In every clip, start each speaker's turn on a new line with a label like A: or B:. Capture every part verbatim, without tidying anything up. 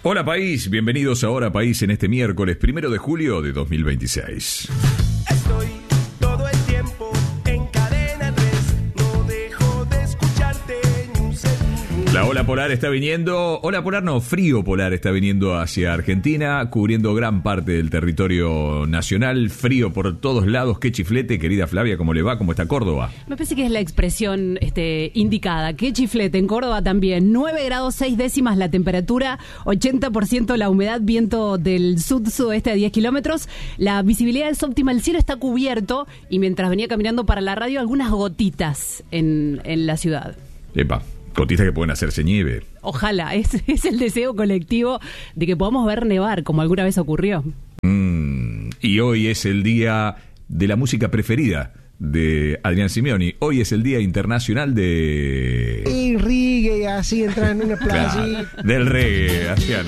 A: Hola país, bienvenidos a Hora País en este miércoles primero de julio de dos mil veintiséis.
B: Estoy todo el tiempo en Cadena tres, no dejo de escucharte ni un segundo.
A: La ola polar está viniendo, ola polar no, frío polar está viniendo hacia Argentina, cubriendo gran parte del territorio nacional, frío por todos lados. Qué chiflete, querida Flavia, ¿cómo le va? ¿Cómo está Córdoba?
C: Me parece que es la expresión este, indicada. Qué chiflete, en Córdoba también. nueve grados seis décimas la temperatura, ochenta por ciento la humedad, viento del sud-sudoeste a diez kilómetros. La visibilidad es óptima, el cielo está cubierto y mientras venía caminando para la radio, algunas gotitas en, en la ciudad.
A: Epa, gotitas que pueden hacerse nieve.
C: Ojalá, es, es el deseo colectivo de que podamos ver nevar, como alguna vez ocurrió.
A: Mm, y hoy es el día de la música preferida de Adrián Simeoni. Hoy es el Día Internacional de...
D: El reggae, así entrar en una playa.
A: Claro, del reggae, Adrián.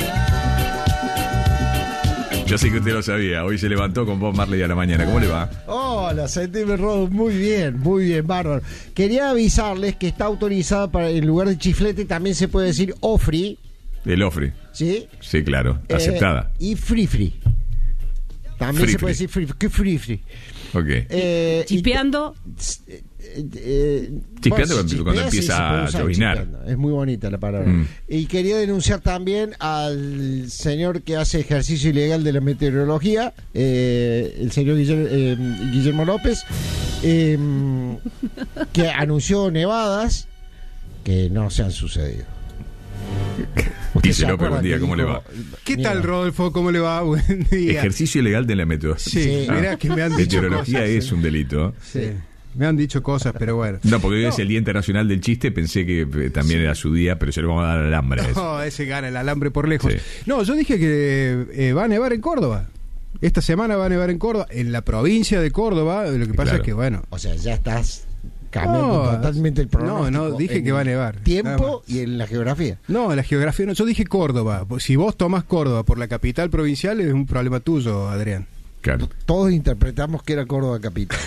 A: Yo sé que usted lo sabía. Hoy se levantó con Bob Marley a la mañana. ¿Cómo le va?
D: Hola, Sentime Rodo. Muy bien, muy bien, bárbaro. Quería avisarles que está autorizado para, en lugar de chiflete, también se puede decir ofri.
A: El ofri.
D: ¿Sí?
A: Sí, claro. Aceptada.
D: Eh, y free free. También
A: Free
D: se puede
A: free.
D: decir free free. ¿Qué free free?
A: Ok.
D: Eh,
C: Chispeando.
D: y- eh, eh,
A: Chispeando
D: bueno,
A: cuando- cuando
D: chispea, sí,
A: empieza
D: se puede
A: a
D: usar
A: llovinar.
D: chispeando. Es muy bonita la palabra.
A: Mm.
D: Y quería denunciar también al señor que hace ejercicio ilegal de la meteorología, eh, el señor Guillermo, eh, Guillermo López, eh, que anunció nevadas que no se han sucedido. ¿Usted
A: Dice
D: se
A: López,
D: acuerda
A: buen día,
D: que
A: ¿cómo le
D: dijo,
A: va?
E: ¿Qué
D: mira,
E: tal, Rodolfo? ¿Cómo le va? Buen día.
A: Ejercicio ilegal de la meteo.
E: Sí,
D: Sí.
E: mirá que me han dicho
A: Meteorología
E: cosas.
A: es un delito.
E: Sí, me han dicho cosas, pero bueno.
A: No, porque hoy
E: No.
A: es el Día Internacional del Chiste. Pensé que eh, también era su día, pero se lo vamos a dar al hambre. a eso.
E: No, ese gana el alambre por lejos.
A: Sí.
E: No, yo dije que eh, va a nevar en Córdoba. Esta semana va a nevar en Córdoba, en la provincia de Córdoba. Lo que pasa
A: Claro.
E: es que, bueno,
D: O sea, ya estás cambiando
E: No,
D: totalmente el pronóstico.
E: no, no, dije
D: en
E: que va a
D: el
E: nevar, nada
D: Tiempo
E: más.
D: y en la geografía.
E: no, la geografía no. Yo dije Córdoba. Si vos tomás Córdoba por la capital provincial, es un problema tuyo, Adrián.
A: Claro.
D: Todos interpretamos que era Córdoba capital.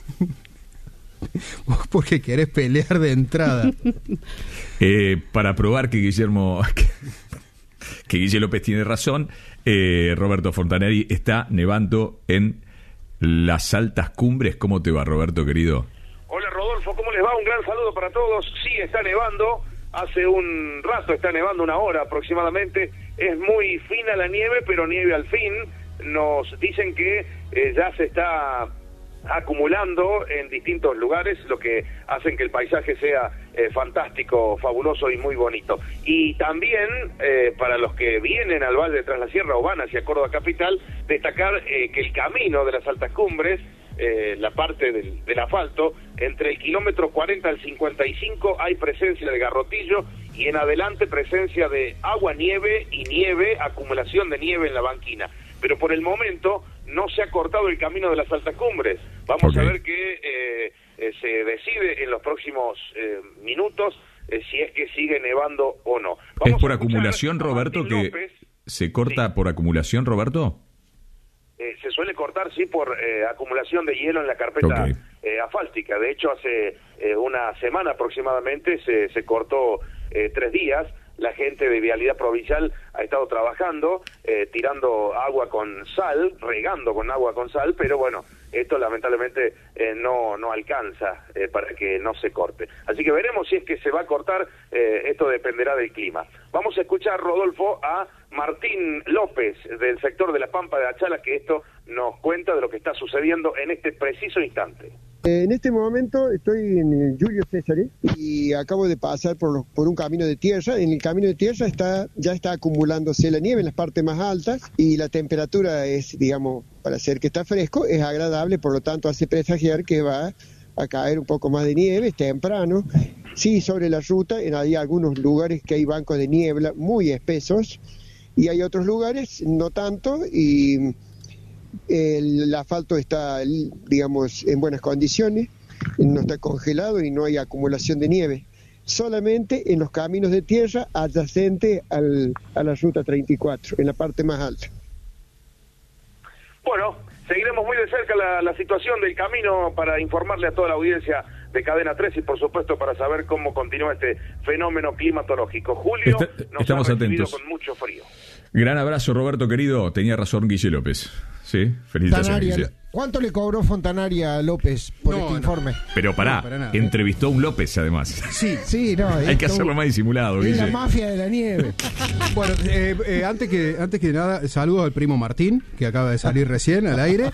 E: Vos porque querés pelear de entrada.
A: Eh, para probar que Guillermo que, que Guille López tiene razón, eh, Roberto Fontanelli está nevando en las altas cumbres. ¿Cómo te va, Roberto, querido?
F: Hola Rodolfo, ¿cómo les va? Un gran saludo para todos. Sí, está nevando, hace un rato está nevando, una hora aproximadamente. Es muy fina la nieve, pero nieve al fin. Nos dicen que eh, ya se está acumulando en distintos lugares, lo que hacen que el paisaje sea eh, fantástico, fabuloso y muy bonito. Y también, eh, para los que vienen al Valle de Tras la Sierra o van hacia Córdoba capital, destacar eh, que el camino de las altas cumbres, eh, la parte del, del asfalto, entre el kilómetro cuarenta al cincuenta y cinco hay presencia de garrotillo y en adelante presencia de agua, nieve y nieve, acumulación de nieve en la banquina. Pero por el momento no se ha cortado el camino de las altas cumbres. Vamos
A: Okay.
F: a ver que eh, eh, se decide en los próximos eh, minutos eh, si es que sigue nevando o no. Vamos
A: ¿Es por
F: a escuchar
A: acumulación,
F: a
A: Roberto,
F: Martín
A: que
F: López.
A: se corta
F: Sí.
A: por acumulación, Roberto?
F: Eh, se suele cortar, sí, por eh, acumulación de hielo en la carpeta
A: Ok.
F: eh, asfáltica. De hecho, hace eh, una semana aproximadamente se, se cortó eh, tres días. La gente de Vialidad Provincial ha estado trabajando, eh, tirando agua con sal, regando con agua con sal, pero bueno, esto lamentablemente eh, no no alcanza eh, para que no se corte. Así que veremos si es que se va a cortar, eh, esto dependerá del clima. Vamos a escuchar, Rodolfo, a Martín López, del sector de la Pampa de Achala, que esto nos cuenta de lo que está sucediendo en este preciso instante.
G: En este momento estoy en el Julio César y acabo de pasar por, los- por un camino de tierra. En el camino de tierra está ya está acumulándose la nieve en las partes más altas y la temperatura es, digamos, para hacer que está fresco, es agradable, por lo tanto hace presagiar que va a caer un poco más de nieve, es temprano. Sí, sobre la ruta, en, hay algunos lugares que hay bancos de niebla muy espesos y hay otros lugares no tanto y... El asfalto está, digamos, en buenas condiciones, no está congelado y no hay acumulación de nieve. Solamente en los caminos de tierra adyacente al, a la ruta treinta y cuatro, en la parte más alta.
F: Bueno, seguiremos muy de cerca la, la situación del camino para informarle a toda la audiencia de Cadena tres y por supuesto para saber cómo continúa este fenómeno climatológico. Julio
A: Está,
F: nos
A: estamos
F: ha recibido
A: atentos.
F: con mucho frío.
A: Gran abrazo, Roberto querido. Tenía razón Guille López. Sí, felicitaciones,
D: Fontanaria,
A: Guille.
D: ¿cuánto le cobró Fontanari a López por
E: No,
D: este
E: no.
D: informe?
A: Pero pará,
E: No, para nada.
A: entrevistó a un López además.
E: Sí.
D: Sí, no.
A: Hay que
D: esto-
A: hacerlo más disimulado,
D: Es la
A: Guille.
D: mafia de la nieve.
E: Bueno, eh, eh, antes que antes que nada, saludos al primo Martín, que acaba de salir recién al aire.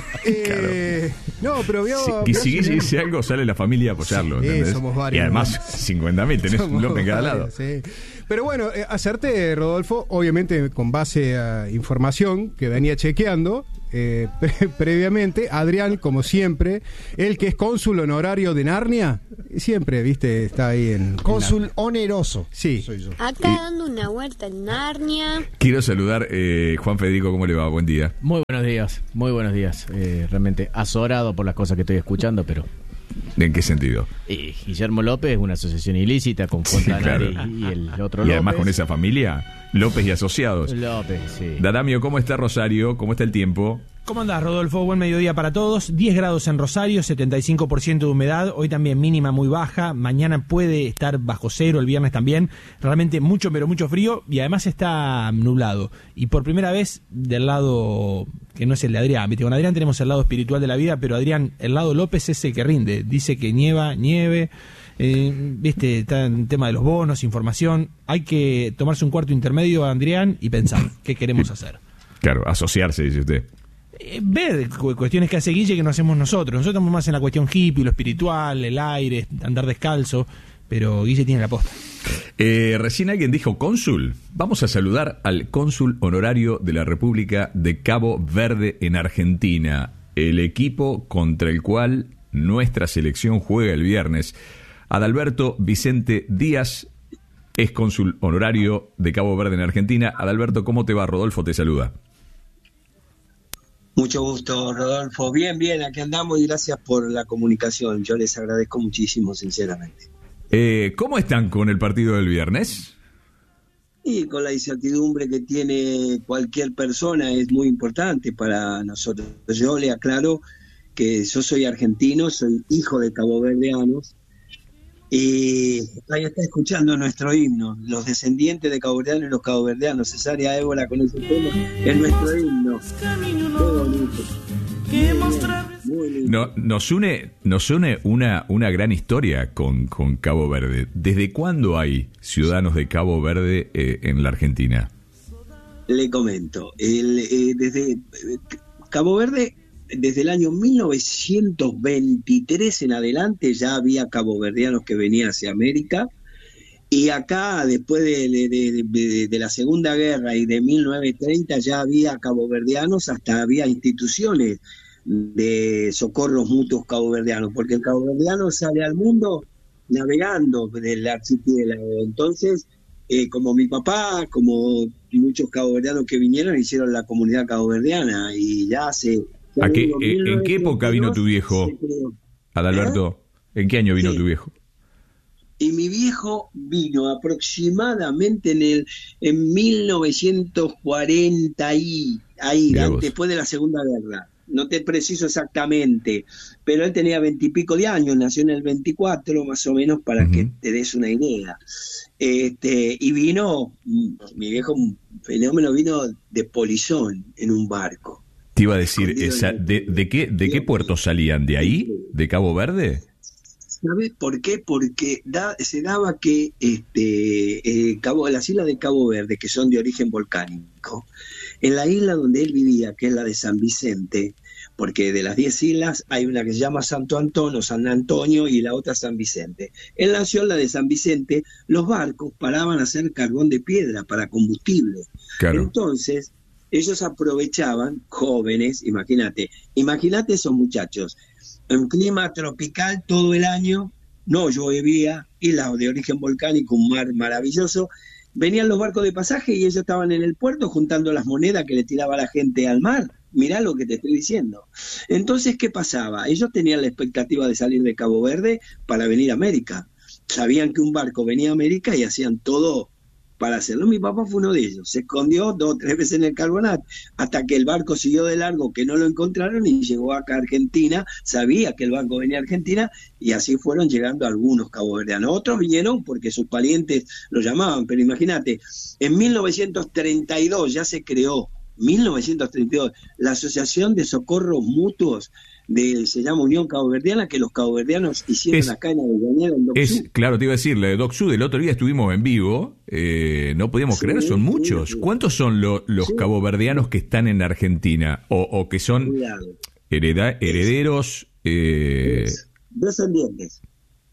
E: Eh, No, pero vio...
A: Si, que si Guille dice algo, sale la familia a apoyarlo.
E: Sí,
A: ¿entendés?
E: somos varios,
A: Y además,
E: ¿no?
A: cincuenta mil, tenés un
E: Somos
A: López en cada lado.
E: varios, sí. Pero bueno, eh, acerté, Rodolfo, obviamente con base a información que venía chequeando eh, pre- previamente. Adrián, como siempre, el que es cónsul honorario de Narnia, siempre, viste, está ahí en...
D: Cónsul
E: en la-
D: oneroso.
E: Sí.
D: Soy yo.
H: Acá dando una vuelta en Narnia.
A: Quiero saludar, eh, Juan Federico, ¿cómo le va? Buen día.
I: Muy buenos días, muy buenos días. Eh, realmente azorado por las cosas que estoy escuchando, pero
A: ¿En qué sentido?
I: eh, Guillermo López es una asociación ilícita con
A: Sí,
I: Fontanari
A: claro.
I: y el otro
A: Y
I: López.
A: además con esa familia, López y asociados.
I: López, sí.
A: Dadamio, ¿cómo está Rosario? ¿Cómo está el tiempo?
J: ¿Cómo andás, Rodolfo? Buen mediodía para todos. diez grados en Rosario, setenta y cinco por ciento de humedad. Hoy también mínima muy baja. Mañana puede estar bajo cero, el viernes también. Realmente mucho, pero mucho frío. Y además está nublado. Y por primera vez del lado que no es el de Adrián. ¿Viste? Con Adrián tenemos el lado espiritual de la vida, pero Adrián, el lado López es el que rinde. Dice que nieva, nieve. Eh, Viste, está en tema de los bonos, información. Hay que tomarse un cuarto intermedio, Adrián, y pensar qué queremos hacer.
A: Claro, asociarse, dice usted.
J: Eh, ver cu- cuestiones que hace Guille que no hacemos nosotros. Nosotros estamos más en la cuestión hippie, lo espiritual, el aire, andar descalzo, pero Guille tiene la posta.
A: Eh, recién alguien dijo cónsul. Vamos a saludar al cónsul honorario de la República de Cabo Verde en Argentina, el equipo contra el cual nuestra selección juega el viernes. Adalberto Vicente Díaz es cónsul honorario de Cabo Verde en Argentina. Adalberto, ¿cómo te va? Rodolfo te saluda.
K: Mucho gusto, Rodolfo. Bien, bien, aquí andamos y gracias por la comunicación. Yo les agradezco muchísimo, sinceramente.
A: Eh, ¿Cómo están con el partido del viernes?
K: Y con la incertidumbre que tiene cualquier persona es muy importante para nosotros. Yo le aclaro que yo soy argentino, soy hijo de caboverdianos y ahí está escuchando nuestro himno. Los descendientes de caboverdianos y los caboverdianos, Cesárea Ébola con ese tema, es nuestro himno. Qué bonito. Muy lindo.
A: No, nos une, nos une una, una gran historia con, con Cabo Verde. ¿Desde cuándo hay ciudadanos de Cabo Verde eh, en la Argentina?
K: Le comento, el, eh, desde eh, Cabo Verde, desde el año mil novecientos veintitrés en adelante ya había caboverdianos que venían hacia América, y acá después de, de, de, de, de la Segunda Guerra y de mil novecientos treinta ya había caboverdianos, hasta había instituciones de socorros mutuos caboverdianos, porque el caboverdiano sale al mundo navegando del archipiélago. Entonces, eh, como mi papá, como muchos caboverdianos que vinieron, hicieron la comunidad caboverdiana y ya hace... ya
A: ¿A qué,
K: digo,
A: eh, ¿En qué época vino tu viejo,
K: se creó.
A: Adalberto? ¿En qué año vino
K: Sí.
A: tu viejo?
K: Y mi viejo vino aproximadamente en el en mil novecientos cuarenta y ahí,
A: Mirá vos.
K: después de la Segunda Guerra. No te preciso exactamente, pero él tenía veintipico de años, nació en el veinticuatro más o menos, para
A: Ujú.
K: que te des una idea. Este, y vino, mm, mi viejo, un fenómeno, vino de polizón en un barco.
A: Te iba a decir,
K: Escondido
A: esa,
K: en el-
A: de, de qué, ¿de qué puerto salían? ¿De ahí? ¿De Cabo Verde?
K: ¿Sabes por qué? Porque da- se daba que este, eh, Cabo, las islas de Cabo Verde, que son de origen volcánico, en la isla donde él vivía, que es la de San Vicente, porque de las diez islas hay una que se llama Santo Antonio, San Antonio y la otra San Vicente. Él nació en la de San Vicente, los barcos paraban a hacer carbón de piedra para combustible.
A: Claro.
K: Entonces, ellos aprovechaban, jóvenes, imagínate, imagínate esos muchachos, en clima tropical todo el año, no llovía, islas de origen volcánico, un mar maravilloso, venían los barcos de pasaje y ellos estaban en el puerto juntando las monedas que le tiraba la gente al mar. Mirá lo que te estoy diciendo. Entonces, ¿qué pasaba? Ellos tenían la expectativa de salir de Cabo Verde para venir a América. Sabían que un barco venía a América y hacían todo para hacerlo. Mi papá fue uno de ellos, se escondió dos o tres veces en el Carbonato, hasta que el barco siguió de largo, que no lo encontraron, y llegó acá a Argentina, sabía que el barco venía a Argentina, y así fueron llegando algunos caboverdianos. Otros vinieron porque sus parientes lo llamaban, pero imagínate, en mil novecientos treinta y dos ya se creó, mil novecientos treinta y dos, la Asociación de Socorros Mutuos, de, se llama Unión Caboverdiana, que los caboverdianos hicieron
A: es,
K: acá en Avellaneda, en Doc
A: es,
K: Sud.
A: Claro, te iba a decir, la de Doc Sud, el otro día estuvimos en vivo, eh, no podíamos
K: Sí,
A: creer, son muchos.
K: sí, sí.
A: ¿Cuántos son lo- los
K: Sí.
A: caboverdianos que están en Argentina? O, o que son
K: Cuidado.
A: hereda- herederos... eh,
K: Es descendientes.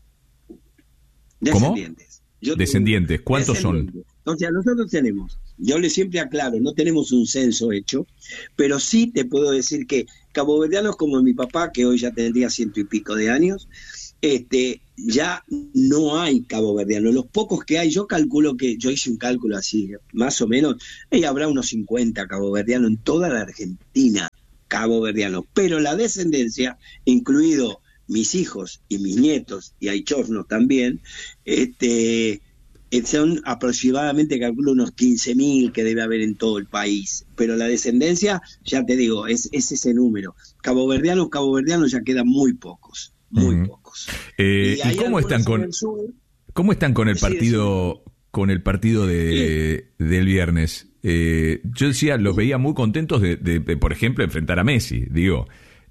A: ¿Cómo?
K: Descendientes. Yo te
A: Descendientes.
K: digo,
A: ¿Cuántos son?
K: descendientes. O sea, nosotros tenemos, yo le siempre aclaro, no tenemos un censo hecho, pero sí te puedo decir que caboverdianos como mi papá, que hoy ya tendría ciento y pico de años, este, ya no hay caboverdianos. Los pocos que hay, yo calculo que, yo hice un cálculo así, más o menos, y habrá unos cincuenta caboverdianos en toda la Argentina, caboverdianos, pero la descendencia, incluido mis hijos y mis nietos, y hay chornos también, este, eh, son aproximadamente, calculo, unos quince mil que debe haber en todo el país, pero la descendencia, ya te digo, es, es ese número. Caboverdianos, caboverdianos ya quedan muy pocos, muy
A: Ujú.
K: pocos.
A: eh,
K: Y
A: ¿Y
K: hay
A: cómo están
K: algunos en
A: con
K: el sur.
A: cómo están con el
K: Sí,
A: partido con el partido de, del viernes? Eh, yo decía, los veía muy contentos de, de, de, por ejemplo, enfrentar a Messi. Digo,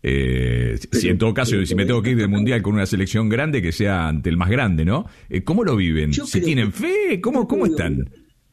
A: eh, si
K: Pero-
A: en todo caso,
K: pero-
A: si me tengo que ir del Mundial con una selección grande, que sea ante el más grande, ¿no? Eh, ¿Cómo lo viven?
K: Yo
A: ¿Si
K: creo
A: tienen
K: que-
A: fe? ¿Cómo,
K: yo
A: cómo
K: creo-
A: están?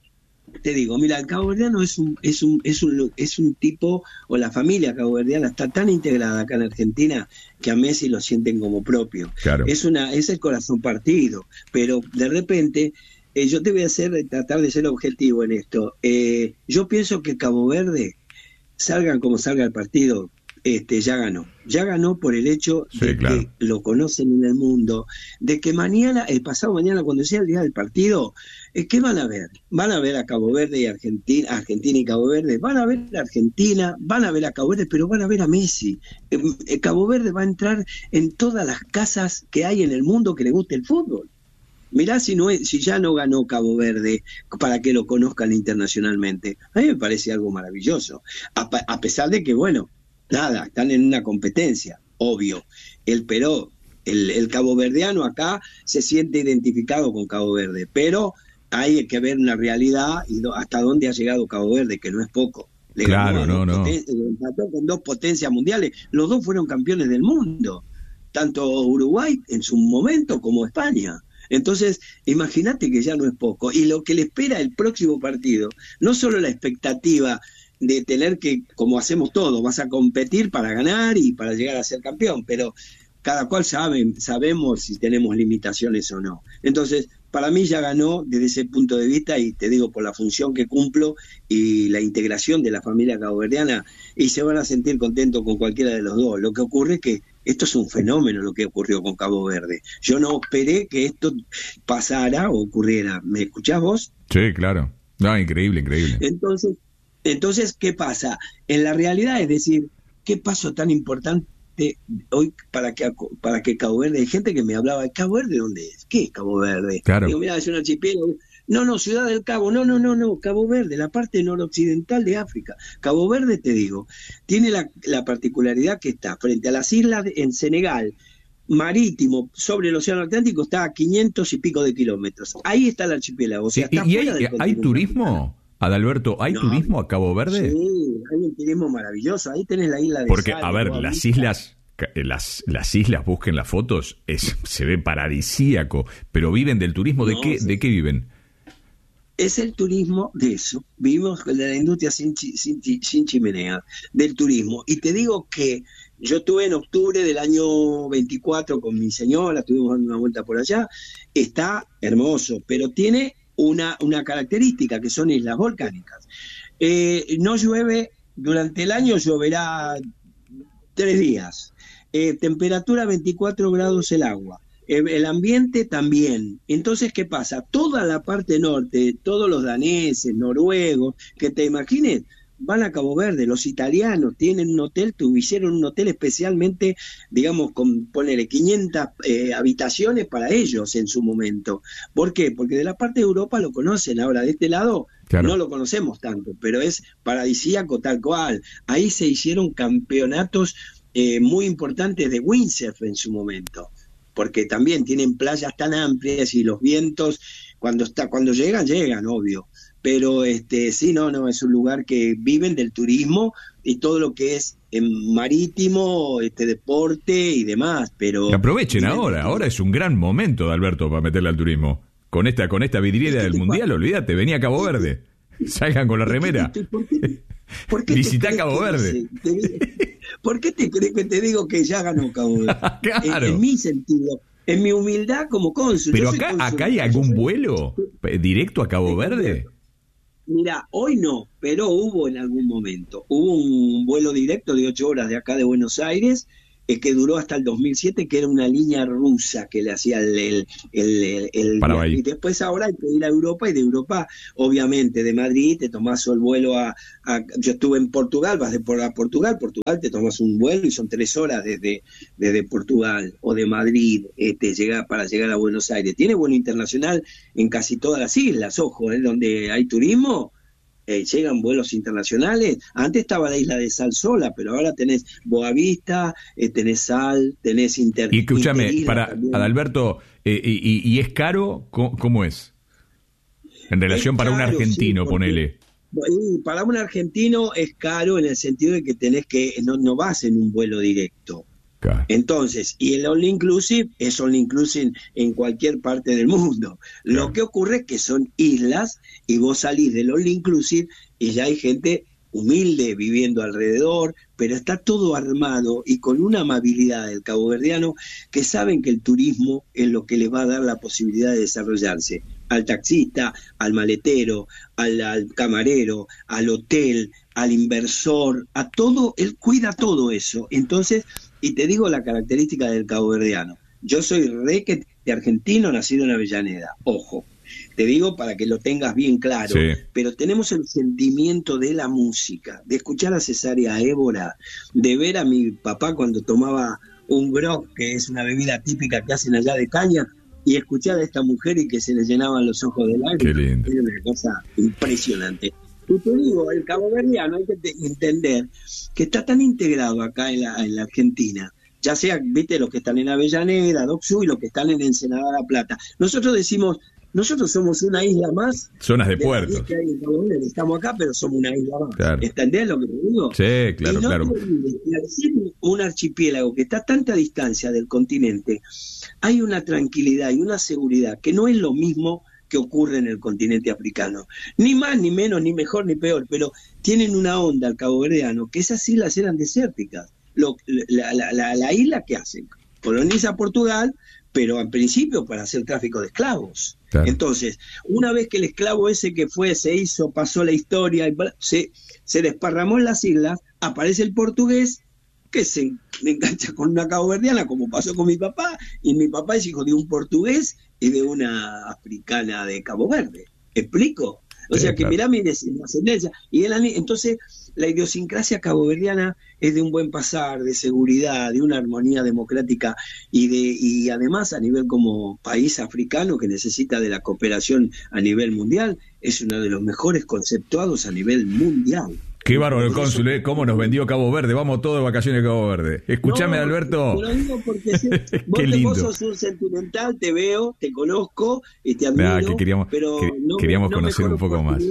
K: Te digo, mira, el caboverdiano es un, es un, es un, es un tipo, o la familia caboverdiana está tan integrada acá en Argentina que a Messi lo sienten como propio.
A: Claro.
K: Es una, es el corazón partido, pero de repente, eh, yo te voy a hacer, tratar de ser objetivo en esto. Eh, yo pienso que Cabo Verde, salgan como salga el partido, este, ya ganó. Ya ganó por el hecho
A: Sí,
K: de
A: claro.
K: que lo conocen en el mundo, de que mañana, el pasado mañana, cuando sea el día del partido, eh, ¿qué van a ver? Van a ver a Cabo Verde y Argentina, Argentina y Cabo Verde, van a ver a Argentina, van a ver a Cabo Verde, pero van a ver a Messi. Eh, eh, Cabo Verde va a entrar en todas las casas que hay en el mundo que le guste el fútbol. Mirá si no es, si ya no ganó Cabo Verde para que lo conozcan internacionalmente. A mí me parece algo maravilloso. A, pa- a pesar de que, bueno, nada, están en una competencia, obvio. El pero, el, el caboverdiano acá se siente identificado con Cabo Verde, pero hay que ver una realidad y do- hasta dónde ha llegado Cabo Verde, que no es poco. Le
A: Claro,
K: ganó a
A: no,
K: dos
A: no.
K: poten- le empató con dos potencias mundiales. Los dos fueron campeones del mundo, tanto Uruguay en su momento como España. Entonces, imagínate que ya no es poco. Y lo que le espera el próximo partido, no solo la expectativa de tener que, como hacemos todos, vas a competir para ganar y para llegar a ser campeón, pero cada cual sabe, sabemos si tenemos limitaciones o no. Entonces, para mí ya ganó desde ese punto de vista, y te digo, por la función que cumplo y la integración de la familia caboverdiana, y se van a sentir contentos con cualquiera de los dos. Lo que ocurre es que esto es un fenómeno lo que ocurrió con Cabo Verde. Yo no esperé que esto pasara o ocurriera. ¿Me escuchás vos?
A: Sí, claro. No, increíble, increíble.
K: Entonces, entonces, ¿qué pasa? En la realidad, es decir, ¿qué paso tan importante hoy para que para que Cabo Verde? Hay gente que me hablaba, ¿Cabo Verde dónde es? ¿Qué es Cabo Verde?
A: Claro.
K: Digo, mira, es un archipiélago. No, no, Ciudad del Cabo. No, no, no, no, Cabo Verde, la parte noroccidental de África. Cabo Verde, te digo, tiene la, la particularidad que está frente a las islas de- en Senegal, marítimo, sobre el Océano Atlántico, está a quinientos y pico de kilómetros. Ahí está el archipiélago. O sea,
A: ¿Y,
K: está
A: y
K: fuera
A: hay,
K: del
A: hay
K: continente
A: turismo, Adalberto? ¿Hay
K: No.
A: turismo a Cabo Verde?
K: Sí, hay un turismo maravilloso. Ahí tenés la isla de
A: Porque,
K: Sal,
A: a ver,
K: Boa
A: las
K: Vista.
A: islas, ca- eh, las, las islas, busquen las fotos, es, se ve paradisíaco, pero viven del turismo. ¿De
K: No,
A: qué,
K: sí.
A: de qué viven?
K: Es el turismo de eso. Vivimos de la industria sin, chi- sin, chi- sin chimenea, del turismo. Y te digo que yo estuve en octubre del año veinticuatro con mi señora, estuvimos dando una vuelta por allá. Está hermoso, pero tiene una, una característica, que son islas volcánicas. Eh, no llueve, durante el año lloverá tres días. Eh, temperatura veinticuatro grados el agua. Eh, el ambiente también. Entonces, ¿qué pasa? Toda la parte norte, todos los daneses, noruegos, que te imagines, van a Cabo Verde. Los italianos tienen un hotel, tuvieron un hotel especialmente, digamos, con, ponele, quinientas eh, habitaciones para ellos en su momento. ¿Por qué? Porque de la parte de Europa lo conocen, ahora de este lado claro. no lo conocemos tanto, pero es paradisíaco tal cual. Ahí se hicieron campeonatos eh, muy importantes de windsurf en su momento, porque también tienen playas tan amplias y los vientos, cuando está cuando llegan, llegan, obvio. Pero este sí, no, no, es un lugar que viven del turismo y todo lo que es en marítimo, este deporte y demás, pero...
A: Que aprovechen ahora, ahora es un gran momento, Alberto, para meterle al turismo. Con esta con esta vidriera del Mundial, olvídate, venía a Cabo Verde. Salgan con la remera.
K: ¿Por qué, por qué
A: Visitá Cabo Verde.
K: Te, ¿Por qué te crees que te digo que ya ganó Cabo Verde?
A: Claro.
K: En, en mi sentido, en mi humildad como cónsul.
A: Pero acá, cónsul, acá hay algún soy... vuelo directo a Cabo Verde.
K: Mira, hoy no, pero hubo en algún momento. Hubo un vuelo directo de ocho horas de acá de Buenos Aires, eh, que duró hasta el dos mil siete, que era una línea rusa que le hacía el... el, el, el, el y después ahora hay que ir a Europa, y de Europa, obviamente, de Madrid te tomás el vuelo a, a... Yo estuve en Portugal, vas de por a Portugal, Portugal te tomas un vuelo y son tres horas desde, desde Portugal o de Madrid eh, te llega, para llegar a Buenos Aires. Tiene vuelo internacional en casi todas las islas, ojo, eh, donde hay turismo. Eh, llegan vuelos internacionales. Antes estaba la isla de Sal sola, pero ahora tenés Boavista, eh, tenés Sal, tenés Inter.
A: Y escúchame, para Adalberto, eh, y, y es caro? ¿Cómo, cómo es? En relación es para caro, un argentino, sí, porque, ponele.
K: Para un argentino es caro en el sentido de que tenés que, no, no vas en un vuelo directo. Claro. Entonces, y el all inclusive es all inclusive en cualquier parte del mundo. Claro. Lo que ocurre es que son islas y vos salís del all inclusive y ya hay gente humilde viviendo alrededor, pero está todo armado y con una amabilidad del caboverdiano que saben que el turismo es lo que les va a dar la posibilidad de desarrollarse. Al taxista, al maletero, al, al camarero, al hotel, al inversor, a todo, él cuida todo eso. Entonces, y te digo la característica del caboverdiano. Yo soy requete de argentino, nacido en Avellaneda. Ojo, te digo para que lo tengas bien claro. Sí. Pero tenemos el sentimiento de la música, de escuchar a Cesárea Évora, de ver a mi papá cuando tomaba un grog, que es una bebida típica que hacen allá de caña, y escuchar a esta mujer y que se le llenaban los ojos de lágrimas.
A: Qué lindo.
K: Es una cosa impresionante. Y te digo, el caboverdiano hay que entender que está tan integrado acá en la, en la Argentina, ya sea, viste, los que están en Avellaneda, Doxú, y los que están en Ensenada La Plata. Nosotros decimos, nosotros somos una isla más.
A: Zonas de, de puertos.
K: Que hay en Cabo Verde. Estamos acá, pero somos una isla más.
A: Claro.
K: ¿Entendés lo que te digo?
A: Sí, claro,
K: y no
A: claro.
K: Olvides, y al ser un archipiélago que está a tanta distancia del continente, hay una tranquilidad y una seguridad que no es lo mismo que ocurre en el continente africano. Ni más, ni menos, ni mejor, ni peor, pero tienen una onda al caboverdiano, que esas islas eran desérticas. Lo, la, la, la, la isla que hacen, coloniza Portugal, pero al principio para hacer tráfico de esclavos. Claro. Entonces, una vez que el esclavo ese que fue, se hizo, pasó la historia, se, se desparramó en las islas, aparece el portugués, que se engancha con una caboverdiana, como pasó con mi papá, y mi papá es hijo de un portugués y de una africana de Cabo Verde. ¿Explico? O sí, sea que claro. Mirá mi descendencia. Y él, entonces, la idiosincrasia caboverdiana es de un buen pasar, de seguridad, de una armonía democrática y de y además a nivel como país africano que necesita de la cooperación a nivel mundial, es uno de los mejores conceptuados a nivel mundial.
A: Qué bárbaro el cónsul, ¿eh? ¿Cómo nos vendió Cabo Verde? Vamos todos de vacaciones a Cabo Verde. Escúchame, no,
K: Alberto. Te lo digo porque si, vos,
A: Qué lindo.
K: Vos sos un sentimental, te veo, te conozco y te admiro,
A: nah, que queríamos,
K: pero
A: que,
K: no,
A: queríamos
K: no
A: conocer un poco más.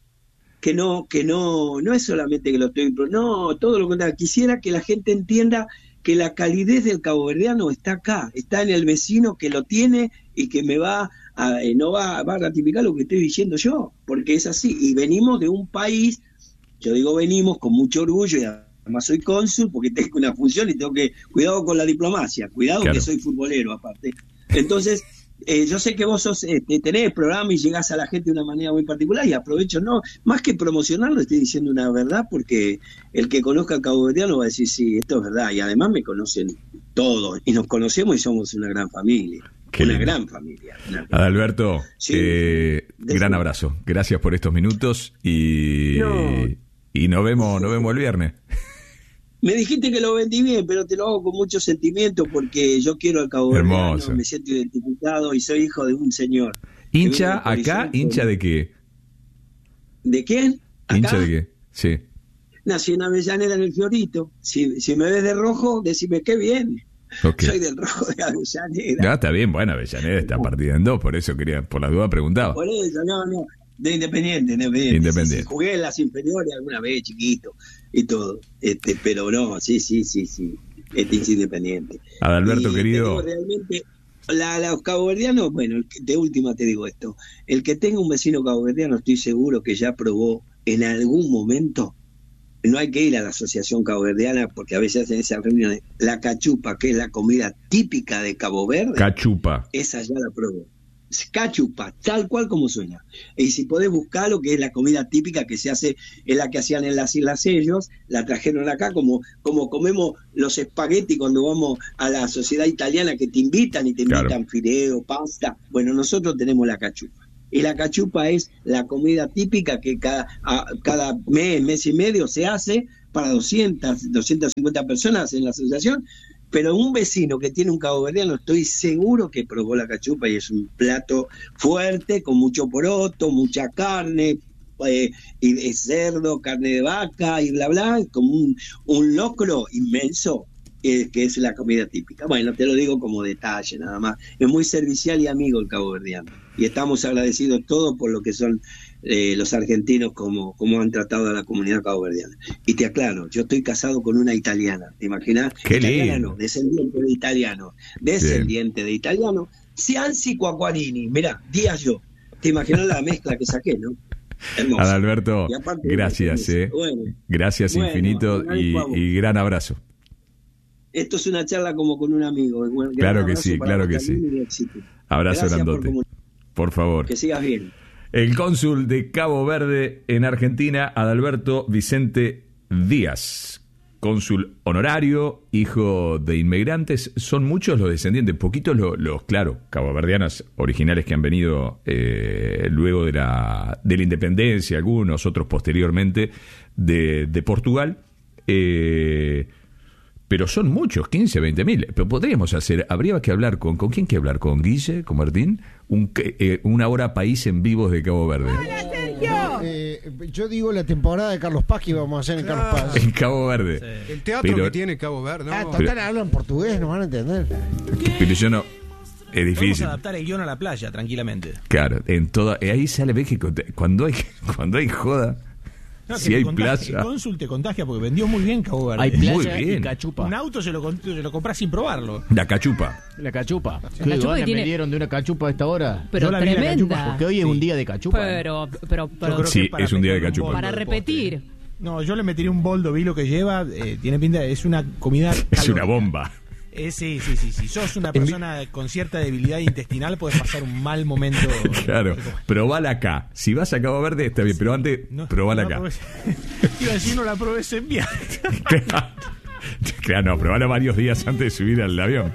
K: Que no, que no, no es solamente que lo estoy... No, todo lo contrario. Quisiera que la gente entienda que la calidez del caboverdiano está acá, está en el vecino que lo tiene y que me va a, no va, va a ratificar lo que estoy diciendo yo, porque es así. Y venimos de un país... Yo digo venimos con mucho orgullo y además soy cónsul porque tengo una función y tengo que... Cuidado con la diplomacia, cuidado claro. Que soy futbolero aparte. Entonces, eh, yo sé que vos sos, eh, tenés programa y llegás a la gente de una manera muy particular y aprovecho, no, más que promocionarlo estoy diciendo una verdad porque el que conozca a caboverdiano va a decir sí, esto es verdad y además me conocen todos y nos conocemos y somos una gran familia. Qué una lindo. gran familia. Una gran
A: Adalberto, sí, eh, gran abrazo. Gracias por estos minutos y...
K: No.
A: Y nos vemos, nos vemos el viernes.
K: Me dijiste que lo vendí bien, pero te lo hago con mucho sentimiento porque yo quiero al Cabo Verdeano,
A: Hermoso.
K: me siento identificado y soy hijo de un señor.
A: ¿Hincha
K: Que vive en
A: acá?
K: Horizonte.
A: ¿Hincha de qué?
K: ¿De quién? ¿Acá?
A: ¿Hincha de qué? Sí.
K: Nací en Avellaneda, en el Fiorito. Si, si me ves de rojo, decime qué bien.
A: Ok.
K: Soy del rojo de Avellaneda.
A: Ah, está bien, bueno, Avellaneda está partida en dos, por eso quería, por la duda preguntaba.
K: Por eso, no, no. De Independiente, Independiente.
A: Independiente.
K: Sí, sí, jugué en las inferiores alguna vez, chiquito, y todo. Este, pero no, sí, sí, sí, sí. Este es Independiente.
A: Adalberto,
K: Y
A: querido.
K: tengo realmente, la, los caboverdianos, bueno, el que- de última te digo esto. El que tenga un vecino caboverdiano, estoy seguro que ya probó en algún momento. No hay que ir a la Asociación Caboverdiana porque a veces hacen esas reuniones. La cachupa, que es la comida típica de Cabo Verde,
A: Cachupa.
K: esa ya la probó. Cachupa, tal cual como suena. Y si podés buscar lo que es la comida típica que se hace, es la que hacían en las Islas Ellos, la trajeron acá como, como comemos los espagueti cuando vamos a la sociedad italiana que te invitan y te
A: Claro.
K: invitan fideo, pasta. Bueno, nosotros tenemos la cachupa. Y la cachupa es la comida típica que cada, a- cada mes, mes y medio se hace para doscientas, doscientas cincuenta personas en la asociación. Pero un vecino que tiene un caboverdiano, estoy seguro que probó la cachupa y es un plato fuerte, con mucho poroto, mucha carne, eh, y de cerdo, carne de vaca y bla, bla, como un, un locro inmenso, eh, que es la comida típica. Bueno, te lo digo como detalle nada más. Es muy servicial y amigo el caboverdiano. Y estamos agradecidos todos por lo que son eh, los argentinos, como, como han tratado a la comunidad caboverdiana. Y te aclaro, yo estoy casado con una italiana, ¿te imaginas?
A: Qué
K: Italiana
A: lindo.
K: no, descendiente de italiano, descendiente de italiano, Cianci Quacquarini, mirá, día yo, te imaginas la mezcla que saqué, ¿no? Hermoso.
A: Adalberto,
K: Y aparte,
A: gracias, eh.
K: bueno,
A: Gracias
K: bueno,
A: infinito
K: gran
A: y,
K: favor.
A: y gran abrazo.
K: Esto es una charla como con un amigo. Bueno, gran
A: Claro que
K: abrazo
A: sí,
K: para
A: claro
K: vos
A: que
K: también
A: sí.
K: y éxito.
A: Abrazo
K: Gracias por
A: grandote.
K: comunicar.
A: Por favor.
K: Que sigas bien.
A: El cónsul de Cabo Verde en Argentina, Adalberto Vicente Díaz. Cónsul honorario, hijo de inmigrantes. Son muchos los descendientes, poquitos los, los claro, caboverdianos originales que han venido eh, luego de la, de la independencia, algunos, otros posteriormente, de, de Portugal. Eh, pero son muchos, quince, veinte mil. Pero podríamos hacer, habría que hablar con, ¿con quién que hablar? ¿Con Guille? ¿Con Martín? Un, eh, una hora país en vivos de Cabo Verde.
D: Eh, yo digo la temporada de Carlos Paz que íbamos a hacer en Carlos Paz.
A: En Cabo Verde.
E: El teatro
A: Pero-
E: que tiene Cabo Verde, ¿no?
D: Ah, total, hablan portugués, no van a entender.
A: Pero yo no. Es
J: Podemos
A: difícil.
J: adaptar el guión a la playa, tranquilamente.
A: Claro, en toda. eh, Ahí sale México. te- Cuando hay, cuando hay joda,
J: No, que
A: si
J: te
A: hay
J: contagia,
A: playa.
J: El cónsul te contagia porque vendió muy bien Cabo Verde.
I: Hay playa
A: Muy
I: y
A: bien.
I: cachupa.
J: Un auto se lo, con- se lo compras sin probarlo.
A: La cachupa.
I: La cachupa. ¿Qué
C: cachupa
I: ganas
C: que tiene-
I: me dieron de una cachupa a esta hora?
C: Pero
J: Yo la vi en la
C: tremenda.
J: cachupa,
I: Porque hoy es un día de cachupa. ¿eh?
C: Pero, pero,
J: Yo
C: pero
J: creo
A: Sí,
J: que para
A: es un día de
J: meterle
A: cachupa.
J: boldo
C: para
J: de
C: repetir.
J: postre. No, yo le metería un boldo vi lo que lleva. eh, tiene pinta, es una comida.
A: Es
J: calórica.
A: una bomba.
J: Eh, sí, sí, sí. Si sos una persona con cierta debilidad intestinal, puedes pasar un mal momento.
A: Claro. Probala acá. Si vas a Cabo Verde, está bien. Pero antes,
J: No,
A: probala
J: no la
A: acá.
J: probé- Iba a decir, no la probé en viaje.
A: Claro, no, probala varios días antes de subir al avión.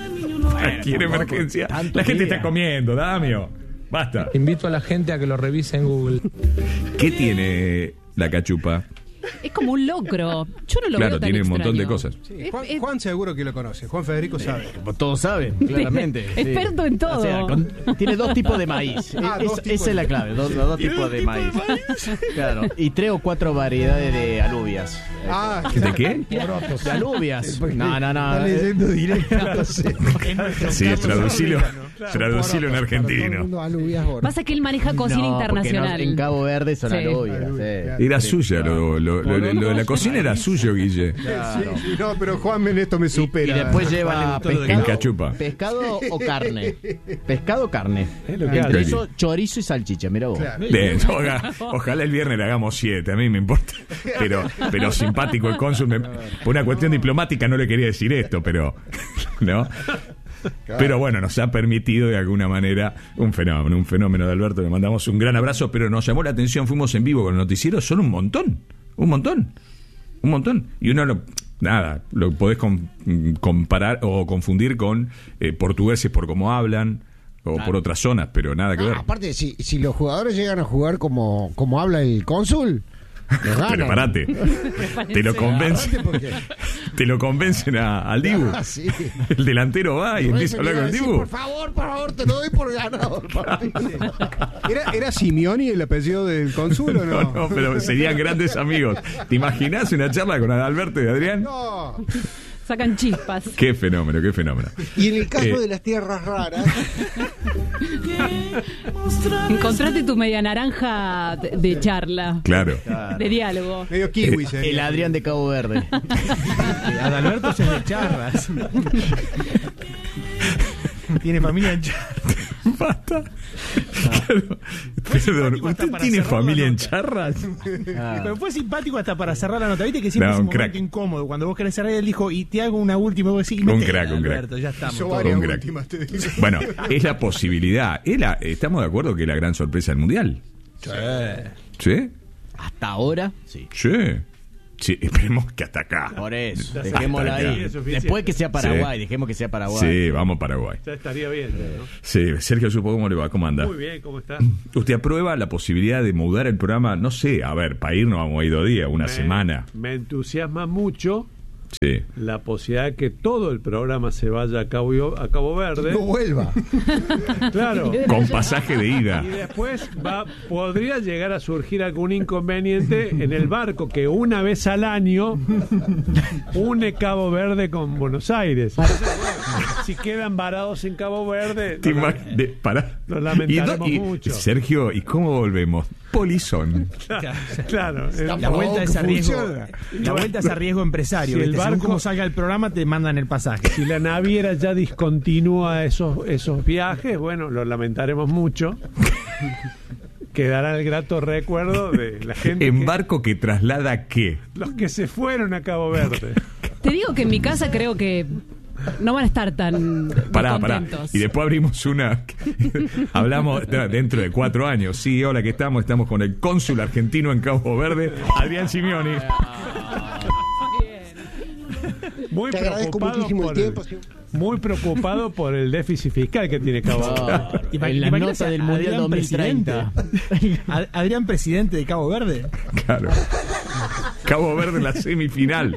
A: Aquí en emergencia.
I: tanto
A: La gente
I: día.
A: está comiendo, Damio. Basta.
L: Invito a la gente a que lo revise en Google.
A: ¿Qué tiene la cachupa?
C: Es como un locro. Yo no lo
A: Claro,
C: veo tan
A: tiene un montón de
C: extraño.
A: cosas.
E: Sí,
C: Es-
E: Juan,
C: es-
E: Juan seguro que lo conoce. Juan Federico sabe.
I: Todos saben, claramente. sí.
C: Experto en todo.
I: O sea, con- tiene dos tipos de maíz.
E: Ah,
I: Es-
E: dos tipos
I: esa
E: de-
I: es la clave, dos, los dos tipos de maíz. Claro. Y tres o cuatro variedades de alubias.
E: Ah,
A: ¿De qué?
I: De alubias. No, no, no.
D: Está leyendo directo.
J: En nuestro
A: Sí,
J: caso,
A: traducilo,
J: Soriano.
A: traducilo en
D: Para todo el
A: argentino.
D: mundo, alubias, oro.
C: Pasa que él maneja cocina
I: No, porque
C: internacional.
I: no- en Cabo Verde son
C: Sí.
I: alubias.
E: Alubias,
I: sí.
A: Era suya, lo, lo, lo, lo- lo de la cocina era suyo, Guille.
I: Claro.
E: Sí, sí, no, pero Juan en esto me
I: Y
E: supera.
I: después lleva
J: Vale, todo lo
I: pescado,
A: En cachupa.
I: pescado o carne. Pescado o carne.
J: Es lo
A: que
I: Entre
A: hay.
I: eso, chorizo y salchicha, mira vos.
E: Claro.
A: Bien, ojalá, ojalá el viernes le hagamos siete, a mí me importa. Pero, pero simpático el cónsul. me- por una cuestión diplomática no le quería decir esto, pero. ¿No? Pero bueno, nos ha permitido de alguna manera un fenómeno, un fenómeno de Alberto. Le mandamos un gran abrazo, pero nos llamó la atención. Fuimos en vivo con el noticiero, son un montón, un montón, un montón. Y uno lo. Nada, lo podés com- comparar o confundir con eh, portugueses por cómo hablan o por otras zonas, pero nada que ver.
D: Ah, aparte, si, si los jugadores llegan a jugar como, como habla el cónsul,
A: Pero parate. Te lo convencen. Te lo convencen a- al Dibu.
D: Ah, sí.
A: El delantero va y empieza a hablar con el
D: Decir,
A: Dibu.
D: por favor, por favor, te lo doy por ganado. el partido.
E: ¿Era, ¿Era Simeoni el apellido del cónsul o no?
A: No, no, pero serían grandes amigos. ¿Te imaginás una charla con Adalberto y Adrián?
E: No.
C: Sacan chispas.
A: Qué fenómeno, qué fenómeno.
D: Y en el caso
A: Eh,
D: de las tierras raras,
C: Encontrate tu media naranja de, de charla,
A: Claro.
C: de diálogo.
E: Medio kiwi sería.
I: El Adrián de Cabo Verde.
J: Adalberto es de charras. Tiene familia en charras.
A: Basta. Claro. Perdón,
J: simpático hasta
A: ¿usted
J: para
A: tiene
J: cerrar la
A: familia en
J: nota.
A: charras?
J: Pero fue simpático hasta para cerrar la nota. Viste que siempre
A: No,
J: es un
A: un crack.
J: momento incómodo. Cuando vos querés cerrar, él dijo, y te hago una última. Y vos decís,
A: Un
J: metela,
A: crack, un crack.
J: Alberto, ya estamos.
E: Hizo
J: todos.
E: varias
A: Un crack.
E: últimas, te digo.
A: Bueno, es la posibilidad. Es la- estamos de acuerdo que es la gran sorpresa del Mundial. ¿Sí?
I: Hasta ahora, sí.
A: Sí. Sí, esperemos que hasta acá.
I: Por eso,
A: Hasta
I: dejémosla
A: acá.
I: ahí.
L: Es suficiente.
I: Después que sea Paraguay,
A: Sí.
I: dejemos que sea Paraguay.
A: Sí, vamos a Paraguay.
L: Ya estaría bien, ¿no?
A: Sí, Sergio Supo, ¿cómo le va? ¿Cómo anda?
L: Muy bien, ¿cómo está?
A: ¿Usted aprueba la posibilidad de mudar el programa? No sé, a ver, para irnos vamos a ir dos días, una
L: Me-
A: semana.
L: Me entusiasma mucho
A: Sí.
L: la posibilidad de que todo el programa se vaya a Cabo, a Cabo Verde.
D: no vuelva.
L: Claro.
A: Con pasaje de ida.
L: Y después va, podría llegar a surgir algún inconveniente en el barco que una vez al año une Cabo Verde con Buenos Aires. Entonces, bueno, si quedan varados en Cabo Verde,
A: Te
L: lo,
A: imag- de- pará.
L: lo lamentaremos
A: Y do- y-
L: mucho.
A: Sergio, ¿y cómo volvemos? Polizón.
L: Claro,
J: La vuelta es a riesgo.
E: Funciona.
J: La vuelta es a riesgo empresario.
L: Si el
J: ¿viste? Según
L: barco-
J: cómo salga el programa, te mandan el pasaje.
L: si la naviera ya discontinúa esos, esos viajes, bueno, lo lamentaremos mucho. Quedará el grato recuerdo de la gente,
A: ¿En
L: que-
A: barco que traslada qué?
L: los que se fueron a Cabo Verde.
C: Te digo que en mi casa creo que no van a estar tan
A: Pará, pará.
C: contentos.
A: Y después abrimos una. Hablamos no, dentro de cuatro años. Sí, hola, ¿qué estamos? Estamos con el cónsul argentino en Cabo Verde, Adrián Simeoni.
L: Muy
G: Te agradezco
L: preocupado
G: muchísimo el
L: por
G: tiempo. sí.
L: muy preocupado por el déficit fiscal que tiene Cabo Verde.
I: Claro.
J: Ima-
I: En la
J: imagínate
I: nota
J: a
I: del Mundial
J: Adrián
I: dos mil treinta.
J: presidente. Ad- Adrián presidente de Cabo Verde.
A: Claro. Cabo Verde en la semifinal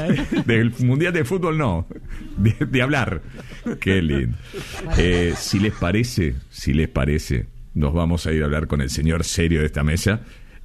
A: del Mundial de Fútbol, no. De, de hablar. Qué lindo. Eh, si les parece, si les parece, nos vamos a ir a hablar con el señor serio de esta mesa.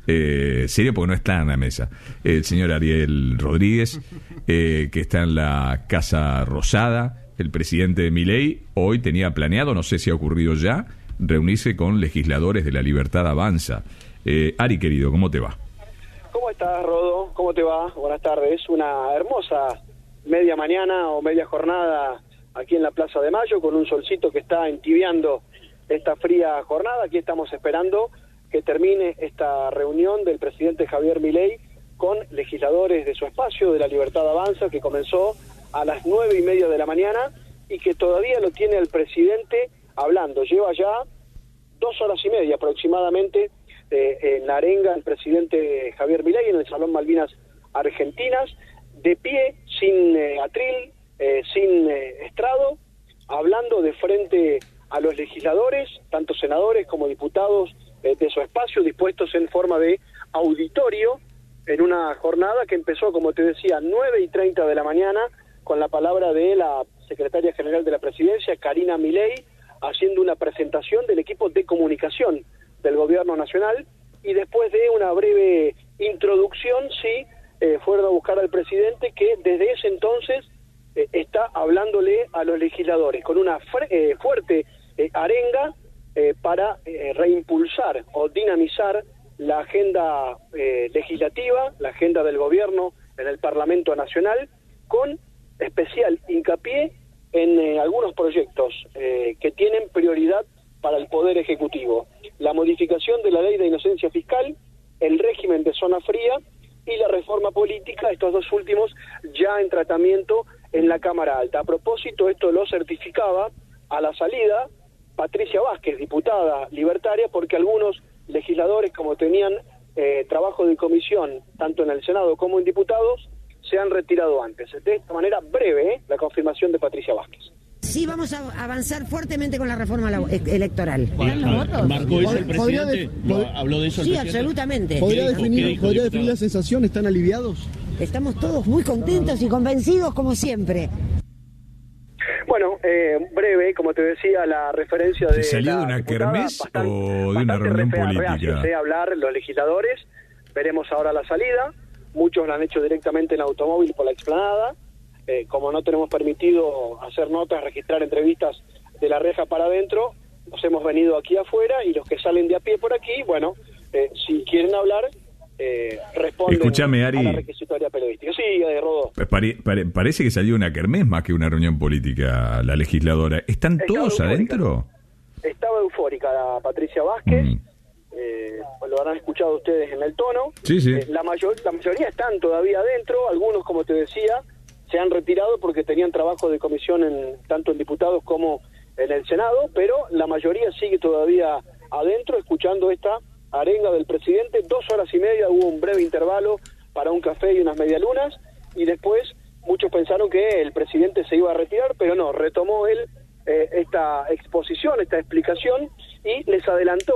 A: Eh, serio porque no está en la mesa. El señor Ariel Rodríguez, eh, que está en la Casa Rosada, el presidente de Milei. Hoy tenía planeado, no sé si ha ocurrido ya, reunirse con legisladores de La Libertad Avanza. Eh, Ari, querido, ¿cómo te va?
M: ¿Cómo estás, Rodo? ¿Cómo te va? Buenas tardes. Una hermosa media mañana o media jornada aquí en la Plaza de Mayo, con un solcito que está entibiando esta fría jornada. Aquí estamos esperando que termine esta reunión del presidente Javier Milei con legisladores de su espacio, de La Libertad Avanza, que comenzó a las nueve y media de la mañana y que todavía lo tiene el presidente hablando. Lleva ya dos horas y media aproximadamente eh, en la arenga el presidente Javier Milei en el Salón Malvinas Argentinas, de pie, sin eh, atril, eh, sin eh, estrado, hablando de frente a los legisladores, tanto senadores como diputados eh, de su espacio, dispuestos en forma de auditorio, en una jornada que empezó, como te decía, nueve y treinta de la mañana, con la palabra de la secretaria general de la presidencia, Karina Milei, haciendo una presentación del equipo de comunicación del gobierno nacional, y después de una breve introducción, sí, eh, fueron a buscar al presidente, que desde ese entonces eh, está hablándole a los legisladores, con una fre- eh, fuerte eh, arenga eh, para eh, reimpulsar o dinamizar la agenda eh, legislativa, la agenda del gobierno en el Parlamento Nacional, con especial hincapié en eh, algunos proyectos eh, que tienen prioridad para el Poder Ejecutivo. La modificación de la Ley de Inocencia Fiscal, el régimen de zona fría y la reforma política, estos dos últimos ya en tratamiento en la Cámara Alta. A propósito, esto lo certificaba a la salida Patricia Vázquez, diputada libertaria, porque algunos legisladores, como tenían eh, trabajo de comisión, tanto en el Senado como en diputados, se han retirado antes. De esta manera breve, ¿eh? la confirmación de Patricia Vázquez.
N: Sí, vamos a avanzar fuertemente con la reforma la- e- electoral.
O: ¿Marcó eso el
N: ¿Podría
O: presidente?
N: de-
O: ¿Lo- ¿Habló de eso el
N: Sí,
O: presidente?
N: absolutamente.
O: ¿Podría
N: ¿Qué dijo?
O: definir-
N: ¿Qué dijo,
O: podría
N: diputado?
O: definir la
P: sensación? ¿Están aliviados?
N: Estamos todos muy contentos y convencidos como siempre.
M: Bueno, eh, breve, como te decía, la referencia de
A: ¿Salió de
M: la
A: una
M: diputada,
A: kermés
M: bastante-
A: o de una
M: bastante
A: reunión
M: refe-
A: política?
M: reacios, eh, a hablar los legisladores. Veremos ahora la salida. Muchos la han hecho directamente en automóvil por la explanada. Eh, como no tenemos permitido hacer notas, registrar entrevistas de la reja para adentro, nos hemos venido aquí afuera y los que salen de a pie por aquí, bueno, eh, si quieren hablar, eh, responden
A: Escúchame, Ari.
M: a la requisitoria periodística. Sí, eh, Rodó.
A: Pare- pare- parece que salió una kermés más que una reunión política la legisladora. ¿Están
M: Estaba
A: todos
M: eufórica.
A: adentro?
M: Estaba eufórica la Patricia Vázquez,
A: Mm.
M: eh, lo habrán escuchado ustedes en el tono.
A: Sí, sí.
M: Eh, la, mayor, la mayoría están todavía adentro, algunos, como te decía, se han retirado porque tenían trabajo de comisión en, tanto en diputados como en el Senado, pero la mayoría sigue todavía adentro escuchando esta arenga del presidente. Dos horas y media, hubo un breve intervalo para un café y unas medialunas, y después muchos pensaron que el presidente se iba a retirar, pero no, retomó él eh, esta exposición, esta explicación, y les adelantó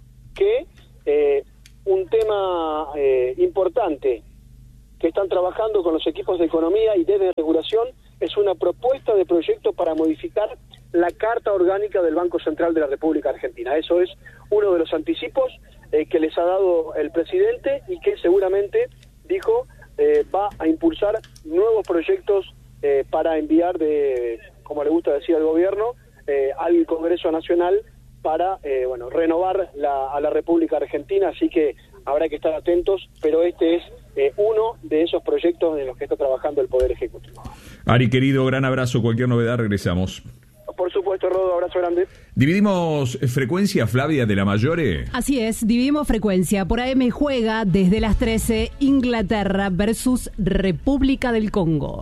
M: que eh, un tema eh, importante que están trabajando con los equipos de economía y de regulación es una propuesta de proyecto para modificar la Carta Orgánica del Banco Central de la República Argentina. Eso es uno de los anticipos eh, que les ha dado el presidente y que seguramente, dijo, eh, va a impulsar nuevos proyectos eh, para enviar, de, como le gusta decir al gobierno, eh, al Congreso Nacional para eh, bueno, renovar la, a la República Argentina. Así que habrá que estar atentos, pero este es eh, uno de esos proyectos en los que está trabajando el Poder Ejecutivo.
A: Ari, querido, gran abrazo. Cualquier novedad, regresamos.
M: Por supuesto, Rodo, abrazo grande.
A: Dividimos frecuencia, Flavia, de la Mayore.
C: Así es, dividimos frecuencia. Por A M juega desde las trece Inglaterra versus República del Congo.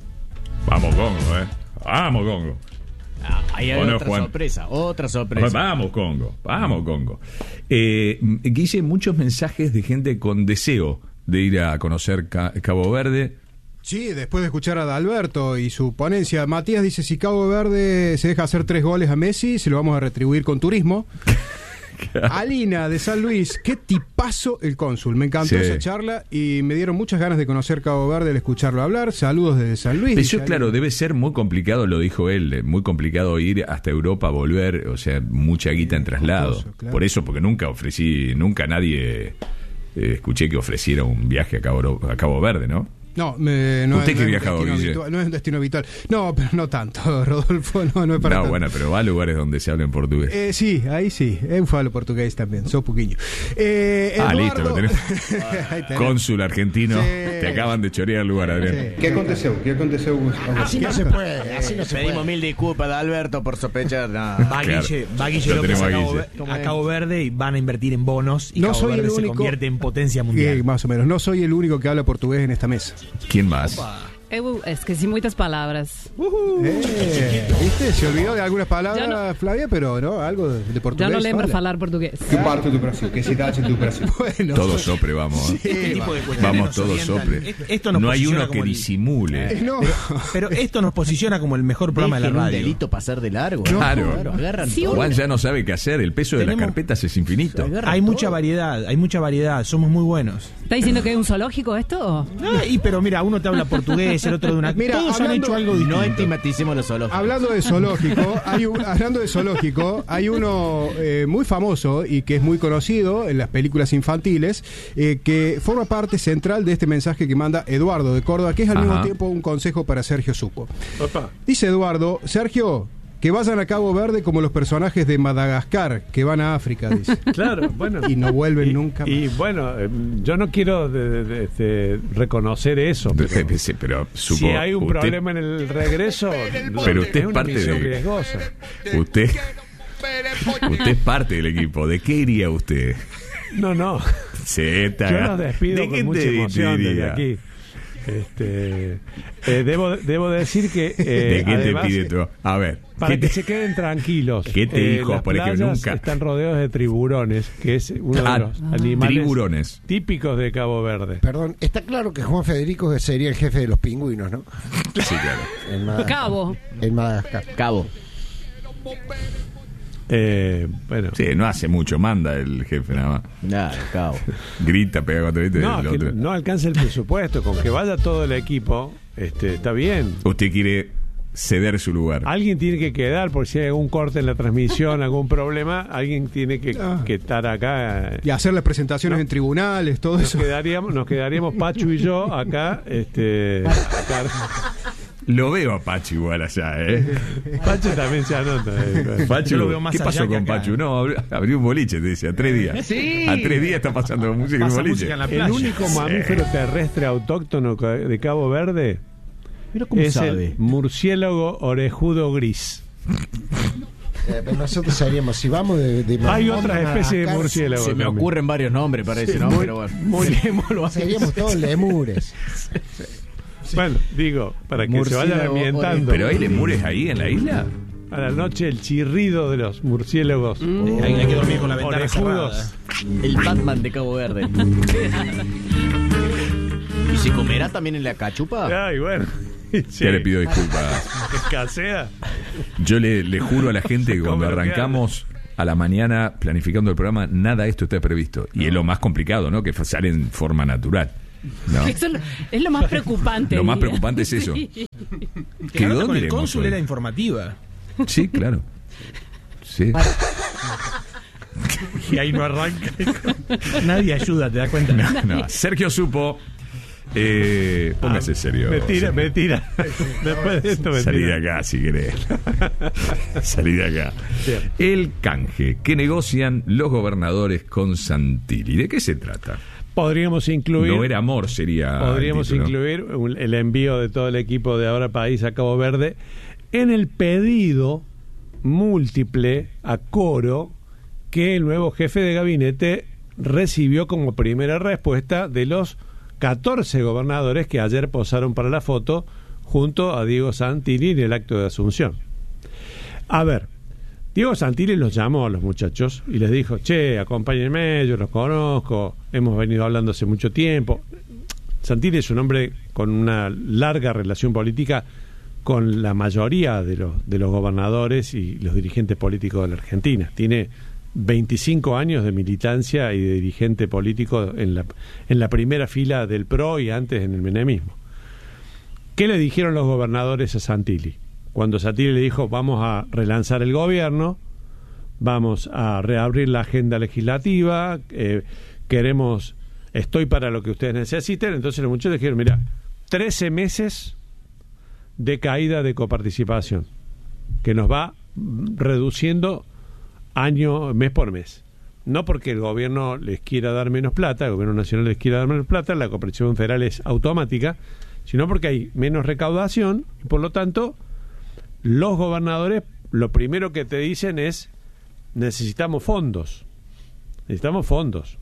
A: Vamos, Congo, ¿eh? Vamos, Congo.
I: Ahí hay
A: ¿O no,
I: otra
A: Juan?
I: sorpresa, otra sorpresa.
A: Vamos, Congo. Vamos, Congo. Eh, Guille, muchos mensajes de gente con deseo de ir a conocer Ca- Cabo Verde.
E: Sí, después de escuchar a Adalberto y su ponencia, Matías dice, si Cabo Verde se deja hacer tres goles a Messi, se lo vamos a retribuir con turismo. Alina de San Luis, qué tipazo el cónsul, me encantó
A: Sí.
E: esa charla y me dieron muchas ganas de conocer Cabo Verde al escucharlo hablar. Saludos desde San Luis.
A: Eso,
E: dice
A: claro,
E: Alina.
A: debe ser muy complicado, lo dijo él, eh, muy complicado ir hasta Europa, volver, o sea, mucha guita en traslado.
E: costoso, claro.
A: Por eso, porque nunca ofrecí, nunca nadie eh, escuché que ofreciera un viaje a Cabo, a Cabo Verde, ¿no?
E: No, me, no,
A: ¿Usted
E: es,
A: qué
E: no es un
A: viajado,
E: destino
A: Guille?
E: habitual, no es un destino habitual. No, pero no tanto, Rodolfo, no, no es para
A: No,
E: tanto.
A: bueno, pero va a lugares donde se habla en portugués.
E: Eh, sí, ahí sí, eu falo portugués también, sos poquinho. Eh,
A: Ah,
E: Eduardo-
A: listo, lo tenemos.
E: Ahí tenés.
A: Cónsul argentino,
E: Sí.
A: te acaban de chorear el lugar, Adrián.
E: ¿Qué aconteceu? ¿Qué aconteceu?
D: Así no se puede, así no se
I: Pedimos
D: puede.
I: mil disculpas de Alberto por sospechar. No.
J: Va
A: Claro.
J: Guille, va Guille
A: Lo
J: López
A: tenemos
J: a
A: a
J: Cabo,
A: Guille.
J: Ver- a Cabo Verde y van a invertir en bonos y
E: No
J: Cabo
E: soy
J: Verde
E: el
J: se
E: único-
J: convierte en potencia mundial.
E: Eh, más o menos, no soy el único que habla portugués en esta mesa.
A: ¿Quién más?
C: Eu esqueci muitas palavras.
E: Eh, ¿Viste? Se olvidó de algunas palabras,
C: Ya no-
E: Flavia, pero no, algo de, de portugués.
C: Já não lembro
E: fala.
C: falar português.
P: Que parte do Brasil? Que cidade do Brasil?
E: Bueno,
A: Todos sopre, vamos.
E: Sí,
J: Este tipo de cuestiones
A: Vamos
J: nos
A: todos
J: orientan.
A: sopre.
J: Est- Esto nos
A: No hay
J: posiciona
A: uno que
J: como el-
A: disimule.
E: eh, no.
J: Pero esto nos posiciona como el mejor programa de
I: Dejen
J: la
I: un
J: radio.
I: delito pasar de largo.
A: Claro.
I: agarran
C: Sí,
I: todo.
A: Juan ya no sabe qué hacer, el peso de las
J: Tenemos-
A: carpetas es infinito.
I: Agarran
J: Hay mucha
I: todo.
J: variedad, hay mucha variedad, somos muy buenos.
C: ¿Está diciendo que es un zoológico esto?
J: Ah, y pero mira, uno te habla portugués, el otro de una.
E: Mira,
J: Todos han
E: hablando-
J: hecho algo
I: No
J: distinto.
I: estigmaticemos los zoológicos.
E: Hablando de zoológico, hay un- hablando de zoológico, hay uno eh, muy famoso y que es muy conocido en las películas infantiles, eh, que forma parte central de este mensaje que manda Eduardo de Córdoba, que es al
A: Ajá.
E: mismo tiempo un consejo para Sergio Supo.
L: Opa.
E: Dice Eduardo, Sergio, que vayan a Cabo Verde como los personajes de Madagascar, que van a África, dice.
L: Claro, bueno.
E: Y no vuelven
L: Y-
E: nunca más.
L: Y bueno, eh, yo no quiero de- de- de- reconocer eso. Pero,
A: Sí, pero supo,
L: si hay un
A: usted-
L: problema en el regreso,
A: Pero usted
L: es
A: es
L: una
A: parte
L: misión
A: de-
L: riesgosa.
A: Usted, usted es parte del equipo. ¿De qué iría usted?
L: No, no.
A: Z.
L: Yo los despido
A: ¿De
L: con
A: qué
L: mucha
A: te
L: emoción desde
A: diría?
L: aquí. Este, eh, debo, debo decir que... eh,
A: ¿De qué
L: además,
A: te pide tú? A ver.
L: Para
A: ¿qué
L: que
A: te-
L: se queden tranquilos.
A: ¿Qué te
L: eh,
A: dijo?
L: las
A: Por ejemplo,
L: playas
A: nunca-
L: están rodeados de tiburones, que es uno
A: Ah,
L: de los animales
A: tiburones.
L: típicos de Cabo Verde.
D: Perdón, está claro que Juan Federico sería el jefe de los pingüinos, ¿no?
A: Sí, claro.
D: En Madagascar.
C: Cabo.
D: En Madagascar.
I: Cabo.
L: Eh, bueno.
A: Sí, no hace mucho, manda el jefe nada más.
I: Nada, cabo.
A: Grita, pega cuatro gritos y
L: No,
A: el
L: que
A: otro.
L: no alcanza el presupuesto. Con que vaya todo el equipo, este, está bien.
A: Usted quiere ceder su lugar.
L: Alguien tiene que quedar, por si hay algún corte en la transmisión, algún problema, alguien tiene que, que estar acá.
E: Y hacer las presentaciones en tribunales, todo
L: Nos
E: eso.
L: quedaríamos, nos quedaríamos Pachu y yo acá, este, acá.
A: Lo veo a Pachu igual allá, ¿eh?
L: Pachu también se anota. eh.
A: Pachu,
J: Yo lo veo más
A: ¿qué pasó
J: allá que
A: con
J: acá.
A: Pachu? No, abri- abrió un boliche, te decía, a tres días.
J: Sí.
A: A tres días está pasando música en un
J: Pasa
A: boliche.
J: música en la
L: El
J: playa.
L: único
A: Sí.
L: mamífero terrestre autóctono ca- de Cabo Verde
I: Pero ¿cómo
L: es
I: sabe?
L: el murciélago orejudo gris.
D: Eh, pero nosotros seríamos, si vamos de, de
L: Hay
D: Mamón
L: otras
D: a
L: especies de
D: Madagascar,
L: murciélagos.
I: Se me
L: también.
I: ocurren varios nombres para ese,
L: Sí,
I: ¿no?
L: muy-
I: Pero bueno,
L: muy-
I: dejémoslo ahí.
D: Seríamos todos lemures.
L: Bueno, digo, para que se vayan
I: Murciélago
L: ambientando.
A: ¿Pero hay lemures ahí en la isla?
L: A la noche el chirrido de los murciélagos.
J: Mm. Hay, hay que dormir con la ventana
L: Orejudos.
J: cerrada.
I: El Batman de Cabo Verde. ¿Y se comerá también en la cachupa?
L: Ay, bueno. Sí.
A: Ya le pido disculpas.
L: Escasea.
A: Yo le, le juro a la gente que
L: Se
A: cuando
L: come lo que
A: arrancamos a la mañana planificando el programa, nada de esto está previsto. Y es lo más complicado, ¿no? Que sale en forma natural. ¿no?
C: Eso es lo, es lo más preocupante.
A: Lo más
C: diría.
A: preocupante es eso.
C: Sí.
A: ¿Que
J: Que ahora
A: dónde
J: con el
A: iremos
J: cónsul
A: hoy?
J: era informativa.
A: Sí, claro. Sí.
J: Y ahí no arranca. Nadie ayuda, ¿te das cuenta?
A: No, Sergio Supo. Eh, póngase serio.
L: Me tira, me tira. Después de esto me
A: Salí de
L: tira.
A: acá si querés. Salí de acá.
L: Bien.
A: El canje que negocian los gobernadores con Santilli. ¿De qué se trata?
L: Podríamos incluir.
A: No era amor, sería.
L: Podríamos
A: el título.
L: incluir un- el envío de todo el equipo de Ahora País a Cabo Verde en el pedido múltiple a coro que el nuevo jefe de gabinete recibió como primera respuesta de los catorce gobernadores que ayer posaron para la foto junto a Diego Santilli en el acto de Asunción. A ver, Diego Santilli los llamó a los muchachos y les dijo, che, acompáñenme, yo los conozco, hemos venido hablando hace mucho tiempo. Santilli es un hombre con una larga relación política con la mayoría de los, de los gobernadores y los dirigentes políticos de la Argentina. Tiene veinticinco años de militancia y de dirigente político en la, en la primera fila del P R O y antes en el menemismo. ¿Qué le dijeron los gobernadores a Santilli? Cuando Santilli le dijo, vamos a relanzar el gobierno, vamos a reabrir la agenda legislativa, eh, queremos, estoy para lo que ustedes necesiten, entonces los muchachos dijeron, mira, trece meses de caída de coparticipación, que nos va mm, reduciendo año, mes por mes. No porque el gobierno les quiera dar menos plata, el gobierno nacional les quiera dar menos plata, la cooperación federal es automática, sino porque hay menos recaudación y por lo tanto los gobernadores lo primero que te dicen es necesitamos fondos, necesitamos fondos,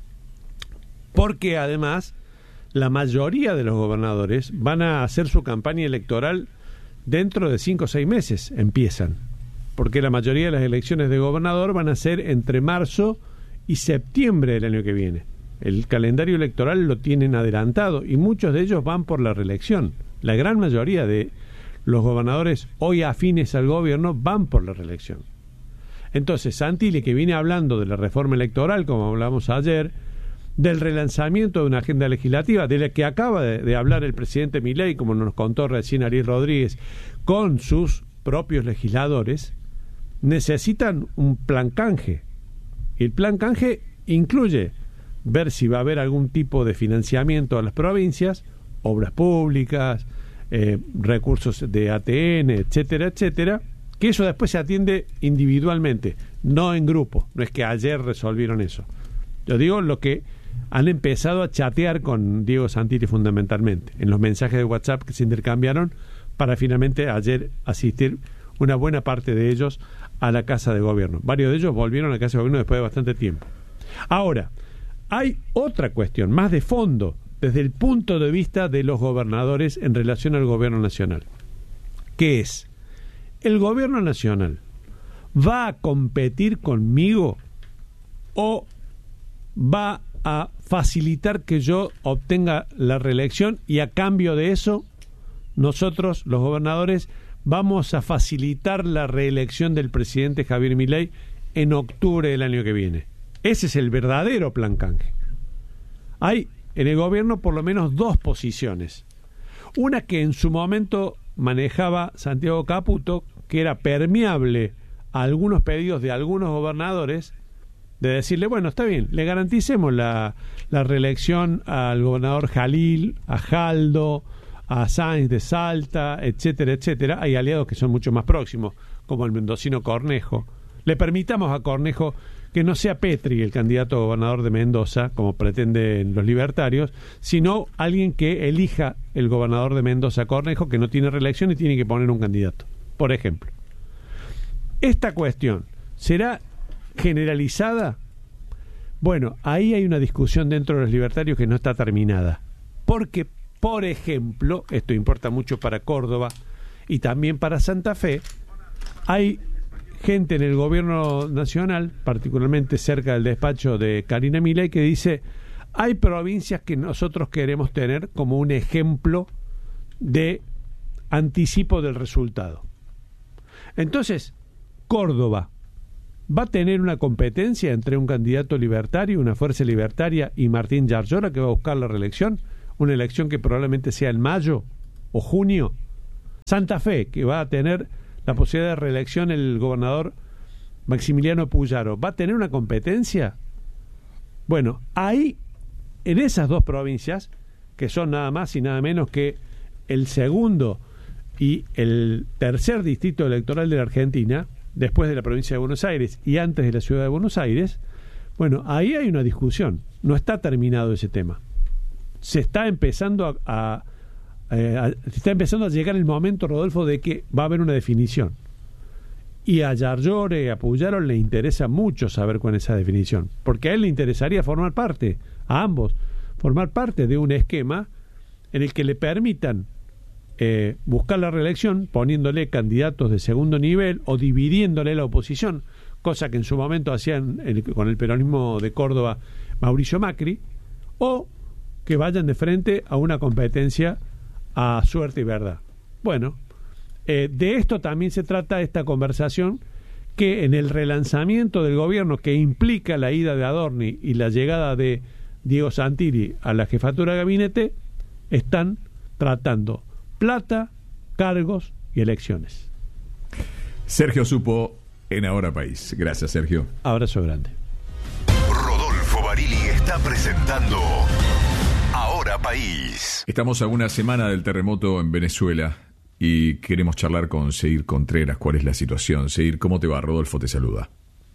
L: porque además la mayoría de los gobernadores van a hacer su campaña electoral dentro de cinco o seis meses, empiezan, porque la mayoría de las elecciones de gobernador van a ser entre marzo y septiembre del año que viene. El calendario electoral lo tienen adelantado y muchos de ellos van por la reelección. La gran mayoría de los gobernadores hoy afines al gobierno van por la reelección. Entonces, Santilli, que viene hablando de la reforma electoral, como hablamos ayer, del relanzamiento de una agenda legislativa, de la que acaba de, de hablar el presidente Milei, como nos contó recién Ariel Rodríguez, con sus propios legisladores, necesitan un plan canje. Y el plan canje incluye ver si va a haber algún tipo de financiamiento a las provincias, obras públicas, eh, recursos de A T N, etcétera, etcétera, que eso después se atiende individualmente, no en grupo. No es que ayer resolvieron eso. Yo digo lo que han empezado a chatear con Diego Santilli fundamentalmente, en los mensajes de WhatsApp que se intercambiaron para finalmente ayer asistir una buena parte de ellos a la Casa de Gobierno. Varios de ellos volvieron a la Casa de Gobierno después de bastante tiempo. Ahora, hay otra cuestión, más de fondo, desde el punto de vista de los gobernadores en relación al gobierno nacional, que es, ¿el gobierno nacional va a competir conmigo o va a facilitar que yo obtenga la reelección y a cambio de eso nosotros, los gobernadores, vamos a facilitar la reelección del presidente Javier Milei en octubre del año que viene? Ese es el verdadero plan canje. Hay en el gobierno por lo menos dos posiciones. Una que en su momento manejaba Santiago Caputo, que era permeable a algunos pedidos de algunos gobernadores, de decirle, bueno, está bien, le garanticemos la, la reelección al gobernador Jalil, a Jaldo, a Sáenz de Salta, etcétera, etcétera. Hay aliados que son mucho más próximos, como el mendocino Cornejo. Le permitamos a Cornejo que no sea Petri el candidato a gobernador de Mendoza, como pretenden los libertarios, sino alguien que elija el gobernador de Mendoza, Cornejo, que no tiene reelección y tiene que poner un candidato, por ejemplo. Esta cuestión será generalizada. Bueno, ahí hay una discusión dentro de los libertarios que no está terminada, porque, por ejemplo, esto importa mucho para Córdoba y también para Santa Fe, hay gente en el gobierno nacional, particularmente cerca del despacho de Karina Milei, que dice, hay provincias que nosotros queremos tener como un ejemplo de anticipo del resultado. Entonces, Córdoba va a tener una competencia entre un candidato libertario, una fuerza libertaria, y Martín Yarlora, que va a buscar la reelección, una elección que probablemente sea en mayo o junio. Santa Fe, que va a tener la posibilidad de reelección el gobernador Maximiliano Puyaro, ¿va a tener una competencia? Bueno, ahí, en esas dos provincias, que son nada más y nada menos que el segundo y el tercer distrito electoral de la Argentina, después de la provincia de Buenos Aires y antes de la ciudad de Buenos Aires, bueno, ahí hay una discusión, no está terminado ese tema. Se está empezando a, a Eh, se está empezando a llegar el momento, Rodolfo, de que va a haber una definición. Y a Yarlora y a Puyaro le interesa mucho saber cuál es esa definición, porque a él le interesaría formar parte, a ambos, formar parte de un esquema en el que le permitan eh, buscar la reelección poniéndole candidatos de segundo nivel o dividiéndole la oposición, cosa que en su momento hacían el, con el peronismo de Córdoba Mauricio Macri, o que vayan de frente a una competencia a suerte y verdad. Bueno, eh, de esto también se trata esta conversación, que en el relanzamiento del gobierno, que implica la ida de Adorni y la llegada de Diego Santilli a la jefatura de gabinete, están tratando plata, cargos y elecciones.
A: Sergio Supo en Ahora País. Gracias, Sergio.
L: Abrazo grande.
Q: Rodolfo Barili está presentando Ahora País.
A: Estamos a una semana del terremoto en Venezuela y queremos charlar con Seir Contreras. ¿Cuál es la situación? Seir, ¿cómo te va? Rodolfo te saluda.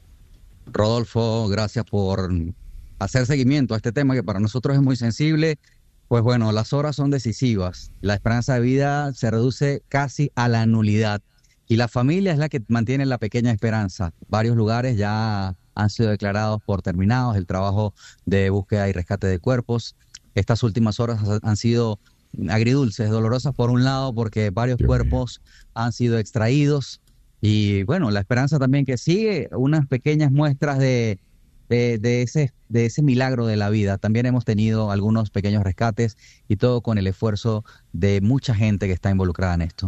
R: Rodolfo, gracias por hacer seguimiento a este tema que para nosotros es muy sensible. Pues bueno, las horas son decisivas. La esperanza de vida se reduce casi a la nulidad y la familia es la que mantiene la pequeña esperanza. Varios lugares ya han sido declarados por terminados el trabajo de búsqueda y rescate de cuerpos. Estas últimas horas han sido agridulces, dolorosas por un lado porque varios Dios cuerpos mío. han sido extraídos y bueno, la esperanza también que sigue, unas pequeñas muestras de, de, de, ese, de ese milagro de la vida. También hemos tenido algunos pequeños rescates y todo con el esfuerzo de mucha gente que está involucrada en esto.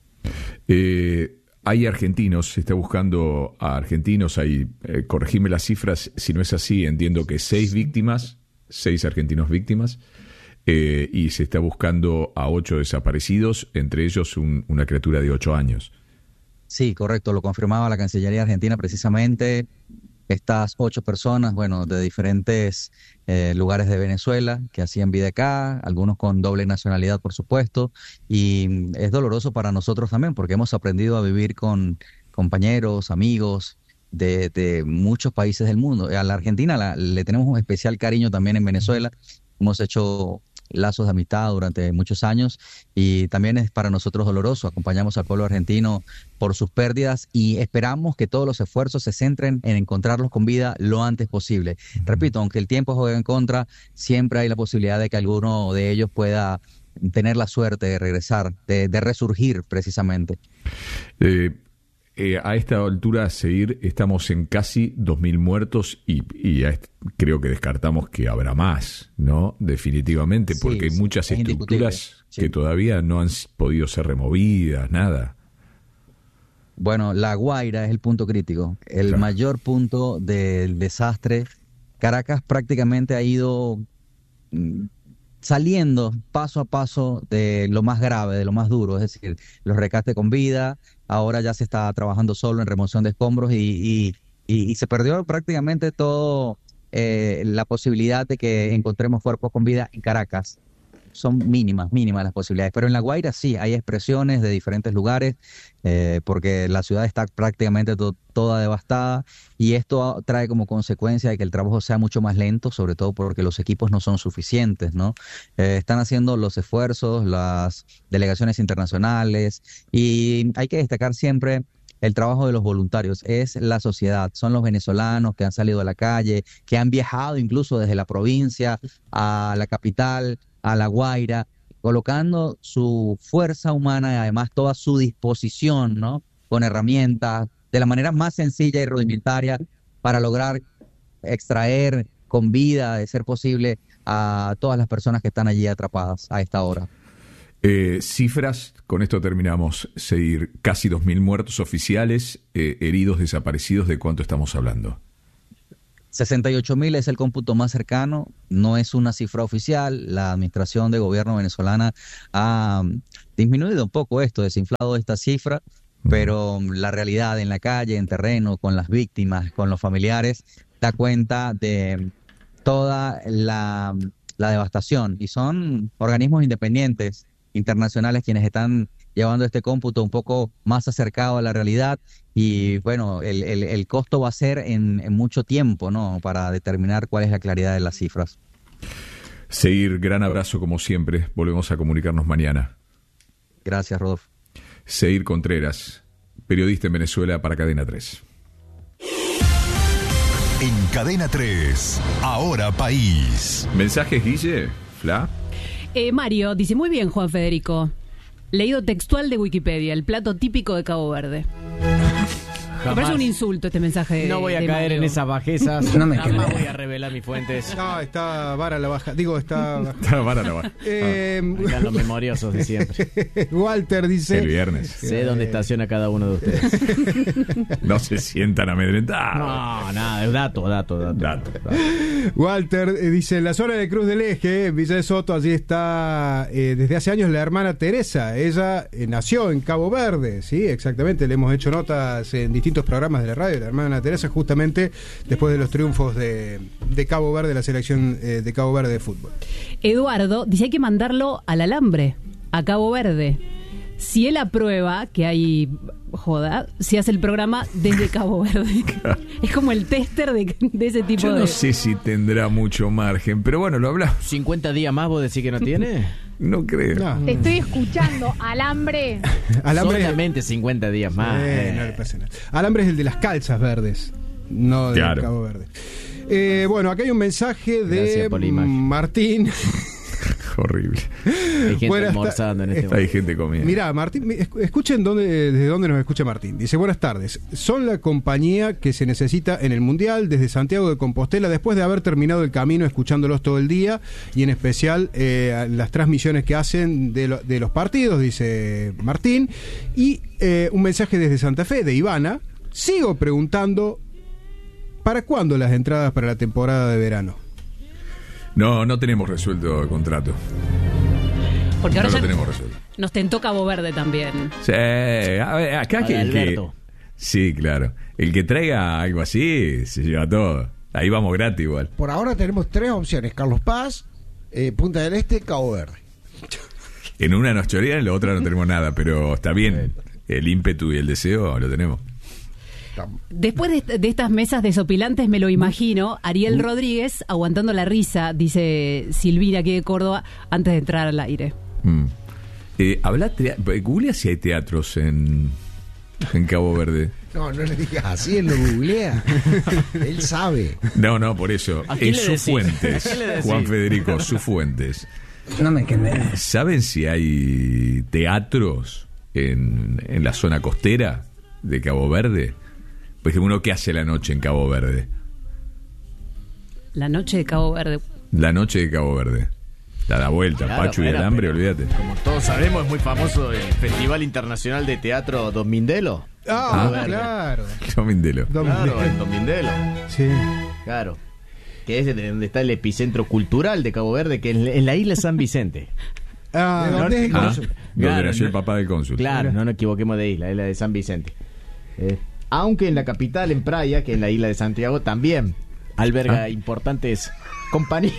A: Eh, hay argentinos, se está buscando a argentinos, hay, eh, corregime las cifras, si no es así, entiendo que seis víctimas, seis argentinos víctimas, eh, y se está buscando a ocho desaparecidos, entre ellos un, una criatura de ocho años.
R: Sí, correcto, lo confirmaba la Cancillería Argentina precisamente. Estas ocho personas, bueno, de diferentes eh, lugares de Venezuela que hacían vida acá, algunos con doble nacionalidad, por supuesto, y es doloroso para nosotros también porque hemos aprendido a vivir con compañeros, amigos de, de muchos países del mundo. A la Argentina la, le tenemos un especial cariño también en Venezuela. Hemos hecho lazos de amistad durante muchos años y también es para nosotros doloroso. Acompañamos al pueblo argentino por sus pérdidas y esperamos que todos los esfuerzos se centren en encontrarlos con vida lo antes posible. Repito, aunque el tiempo juegue en contra, siempre hay la posibilidad de que alguno de ellos pueda tener la suerte de regresar, de, de resurgir precisamente.
A: Eh, eh, a esta altura, seguir, estamos en casi dos mil muertos y, y est- creo que descartamos que habrá más, ¿no? Definitivamente, porque
R: Sí,
A: hay muchas
R: sí, es
A: estructuras
R: sí.
A: que todavía no han s- podido ser removidas, nada.
R: Bueno, La Guaira es el punto crítico, el
A: Claro.
R: mayor punto del desastre. Caracas prácticamente ha ido mm, saliendo paso a paso de lo más grave, de lo más duro, es decir, los rescates con vida, ahora ya se está trabajando solo en remoción de escombros y, y, y- y se perdió prácticamente todo eh, la posibilidad de que encontremos cuerpos con vida en Caracas. Son mínimas, mínimas las posibilidades, pero en La Guaira sí, hay expresiones de diferentes lugares, eh, porque la ciudad está prácticamente to- toda devastada y esto trae como consecuencia de que el trabajo sea mucho más lento, sobre todo porque los equipos no son suficientes, ¿no? Eh, están haciendo los esfuerzos, las delegaciones internacionales y hay que destacar siempre el trabajo de los voluntarios, es la sociedad, son los venezolanos que han salido a la calle, que han viajado incluso desde la provincia a la capital, a La Guaira, colocando su fuerza humana y además toda su disposición, ¿no? Con herramientas, de la manera más sencilla y rudimentaria para lograr extraer con vida, de ser posible, a todas las personas que están allí atrapadas a esta hora.
A: Eh, cifras, con esto terminamos. Seguir, casi dos mil muertos oficiales, eh, heridos, desaparecidos, ¿de cuánto estamos hablando?
R: sesenta y ocho mil es el cómputo más cercano, no es una cifra oficial. La administración de gobierno venezolana ha disminuido un poco esto, desinflado esta cifra, pero la realidad en la calle, en terreno, con las víctimas, con los familiares, da cuenta de toda la, la devastación. Y son organismos independientes, internacionales, quienes están llevando este cómputo un poco más acercado a la realidad y bueno, el, el, el costo va a ser en, en mucho tiempo, ¿no? Para determinar cuál es la claridad de las cifras.
A: Seguir, gran abrazo como siempre, volvemos a comunicarnos mañana.
R: Gracias, Rodolfo.
A: Seguir Contreras, periodista en Venezuela para Cadena tres.
Q: En Cadena tres, Ahora País.
A: ¿Mensajes, Guille? ¿Fla?
C: Eh, Mario dice, muy bien, Juan Federico. Leído textual de Wikipedia, el plato típico de Cabo Verde. Me parece un insulto este mensaje.
I: No voy a
C: de
I: caer
C: Mario.
I: en esas bajezas.
E: No me
I: Jamás
E: creo.
I: voy a revelar mis fuentes.
E: No, está vara la baja. Digo, está...
A: Está vara la baja.
E: Eh,
I: Ahí están los memoriosos de siempre.
E: Walter dice...
A: El viernes.
I: Sé dónde estaciona cada uno de ustedes.
A: No se sientan amedrentados.
I: No, nada, es dato, dato, dato.
A: Dato.
E: Walter eh, dice, en la zona de Cruz del Eje, en Villa de Soto, allí está eh, desde hace años la hermana Teresa. Ella eh, nació en Cabo Verde, sí, exactamente. Le hemos hecho notas en distintos programas de la radio, la hermana Teresa, justamente después de los triunfos de, de Cabo Verde, la selección eh, de Cabo Verde de fútbol.
C: Eduardo dice, hay que mandarlo al alambre, a Cabo Verde. Si él aprueba que hay joda, se hace el programa desde Cabo Verde. Es como el tester de, de ese tipo
A: Yo
C: de...
A: no sé si tendrá mucho margen, pero bueno, lo hablamos.
I: ¿cincuenta días más vos decís que no tiene?
A: No creo.
E: No.
S: Te estoy escuchando, alambre.
E: Alambre,
I: Solamente cincuenta días más.
E: Eh,
I: eh.
E: no le pasa nada. Alambre es el de las calzas verdes, no de
A: Claro.
E: Cabo Verde. Eh, bueno, acá hay un mensaje de
I: Gracias por la imagen.
E: Martín.
A: Horrible.
I: Hay gente
E: Buenas
I: almorzando en
E: ta-
I: este
E: eh,
I: momento.
A: Hay gente comiendo.
E: Mirá, Martín, mi- esc- escuchen dónde, desde dónde nos escucha Martín. Dice, buenas tardes. Son la compañía que se necesita en el Mundial desde Santiago de Compostela, después de haber terminado el camino escuchándolos todo el día y en especial eh, las transmisiones que hacen de, lo- de los partidos, dice Martín. Y eh, un mensaje desde Santa Fe, de Ivana. Sigo preguntando, ¿para cuándo las entradas para la temporada de verano?
A: No, no tenemos resuelto el contrato.
C: Porque ahora
A: No lo
C: ya
A: tenemos resuelto.
C: nos tentó Cabo Verde también.
A: Sí, a ver, acá que el que...
I: Alberto.
A: Sí, claro. El que traiga algo así se lleva todo. Ahí vamos gratis igual.
D: Por ahora tenemos tres opciones: Carlos Paz, eh, Punta del Este, Cabo Verde.
A: En una nos chorean, en la otra no tenemos nada, pero está bien. El ímpetu y el deseo lo tenemos.
C: Después de, de estas mesas desopilantes me lo imagino, Ariel Rodríguez aguantando la risa, dice Silvina aquí de Córdoba, antes de entrar al aire.
A: Mm. Eh, habla tea- Googlea si hay teatros en, en Cabo Verde.
D: No, no le digas así, él lo googlea. Él sabe.
A: No, no, por eso.
I: ¿A quién
A: En
I: le
A: sus
I: decís?
A: fuentes,
I: ¿A quién le decís?
A: Juan Federico, sus fuentes.
I: No me quemé.
A: ¿Saben si hay teatros en, en la zona costera de Cabo Verde? Pues uno, ¿qué hace la noche en Cabo Verde?
C: La noche de Cabo Verde.
A: La noche de Cabo Verde. Da la vuelta,
I: Claro,
A: Pacho y el
I: bueno,
A: hambre,
I: pero
A: olvídate.
I: Como todos sabemos, es muy famoso el Festival Internacional de Teatro Don Mindelo.
E: Ah,
I: Cabo Verde.
E: claro.
A: Domindelo.
I: Claro, el Don Mindelo.
E: Sí.
I: Claro. Que es de donde está el epicentro cultural de Cabo Verde, que es en la isla San Vicente.
E: Ah,
D: ¿De dónde es el
A: Ah,
D: cónsul?
A: donde
I: Claro,
A: nació el
I: no-
A: papá del cónsul.
I: Claro, no nos equivoquemos de isla, es la de San Vicente. Eh, aunque en la capital, en Praia, que es la isla de Santiago, también alberga
A: Ah.
I: importantes compañías.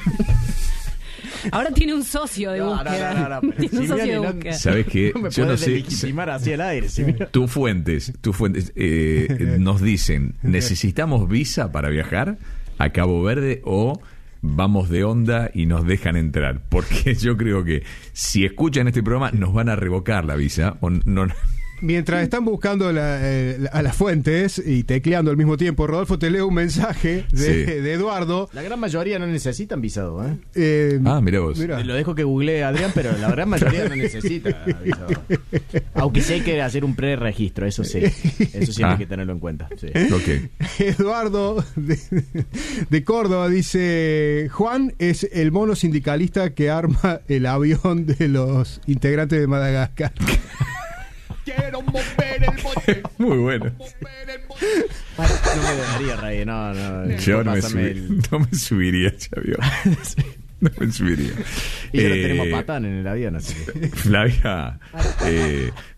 C: Ahora tiene un socio de
I: No, no,
C: búsqueda.
I: no, no, no, pero
C: Tiene un
I: si
C: socio de
I: viene, no-
C: búsqueda.
A: ¿Sabes qué?
I: No me
A: Yo no
I: podés
A: sé.
I: legitimar así al aire. ¿sí?
A: Tus fuentes, tus fuentes eh, nos dicen, ¿necesitamos visa para viajar a Cabo Verde o vamos de onda y nos dejan entrar? Porque yo creo que si escuchan este programa nos van a revocar la visa o no.
E: Mientras están buscando la, eh, la- a las fuentes y tecleando al mismo tiempo, Rodolfo, te leo un mensaje de,
A: Sí.
E: de Eduardo.
I: La gran mayoría no necesitan visado, ¿eh?
E: Eh,
A: Ah, mira vos.
E: mira.
I: Lo dejo que googlee Adrián, pero la gran mayoría no necesita visado. Aunque sí hay que hacer un preregistro, eso sí. Eso sí
A: Ah.
I: hay que tenerlo en cuenta. Sí.
A: Ok.
E: Eduardo de, de Córdoba dice: Juan es el mono sindicalista que arma el avión de los integrantes de Madagascar.
I: Quiero mover el bote.
A: Muy bueno.
I: No me dejaría reír, no, no.
A: Yo no me,
I: Pásame
A: subí-
I: el-
A: no me subiría a ese avión. No me subiría.
I: Y ya lo
A: Eh,
I: tenemos a Patán en el avión, así que.
A: Flavia, eh,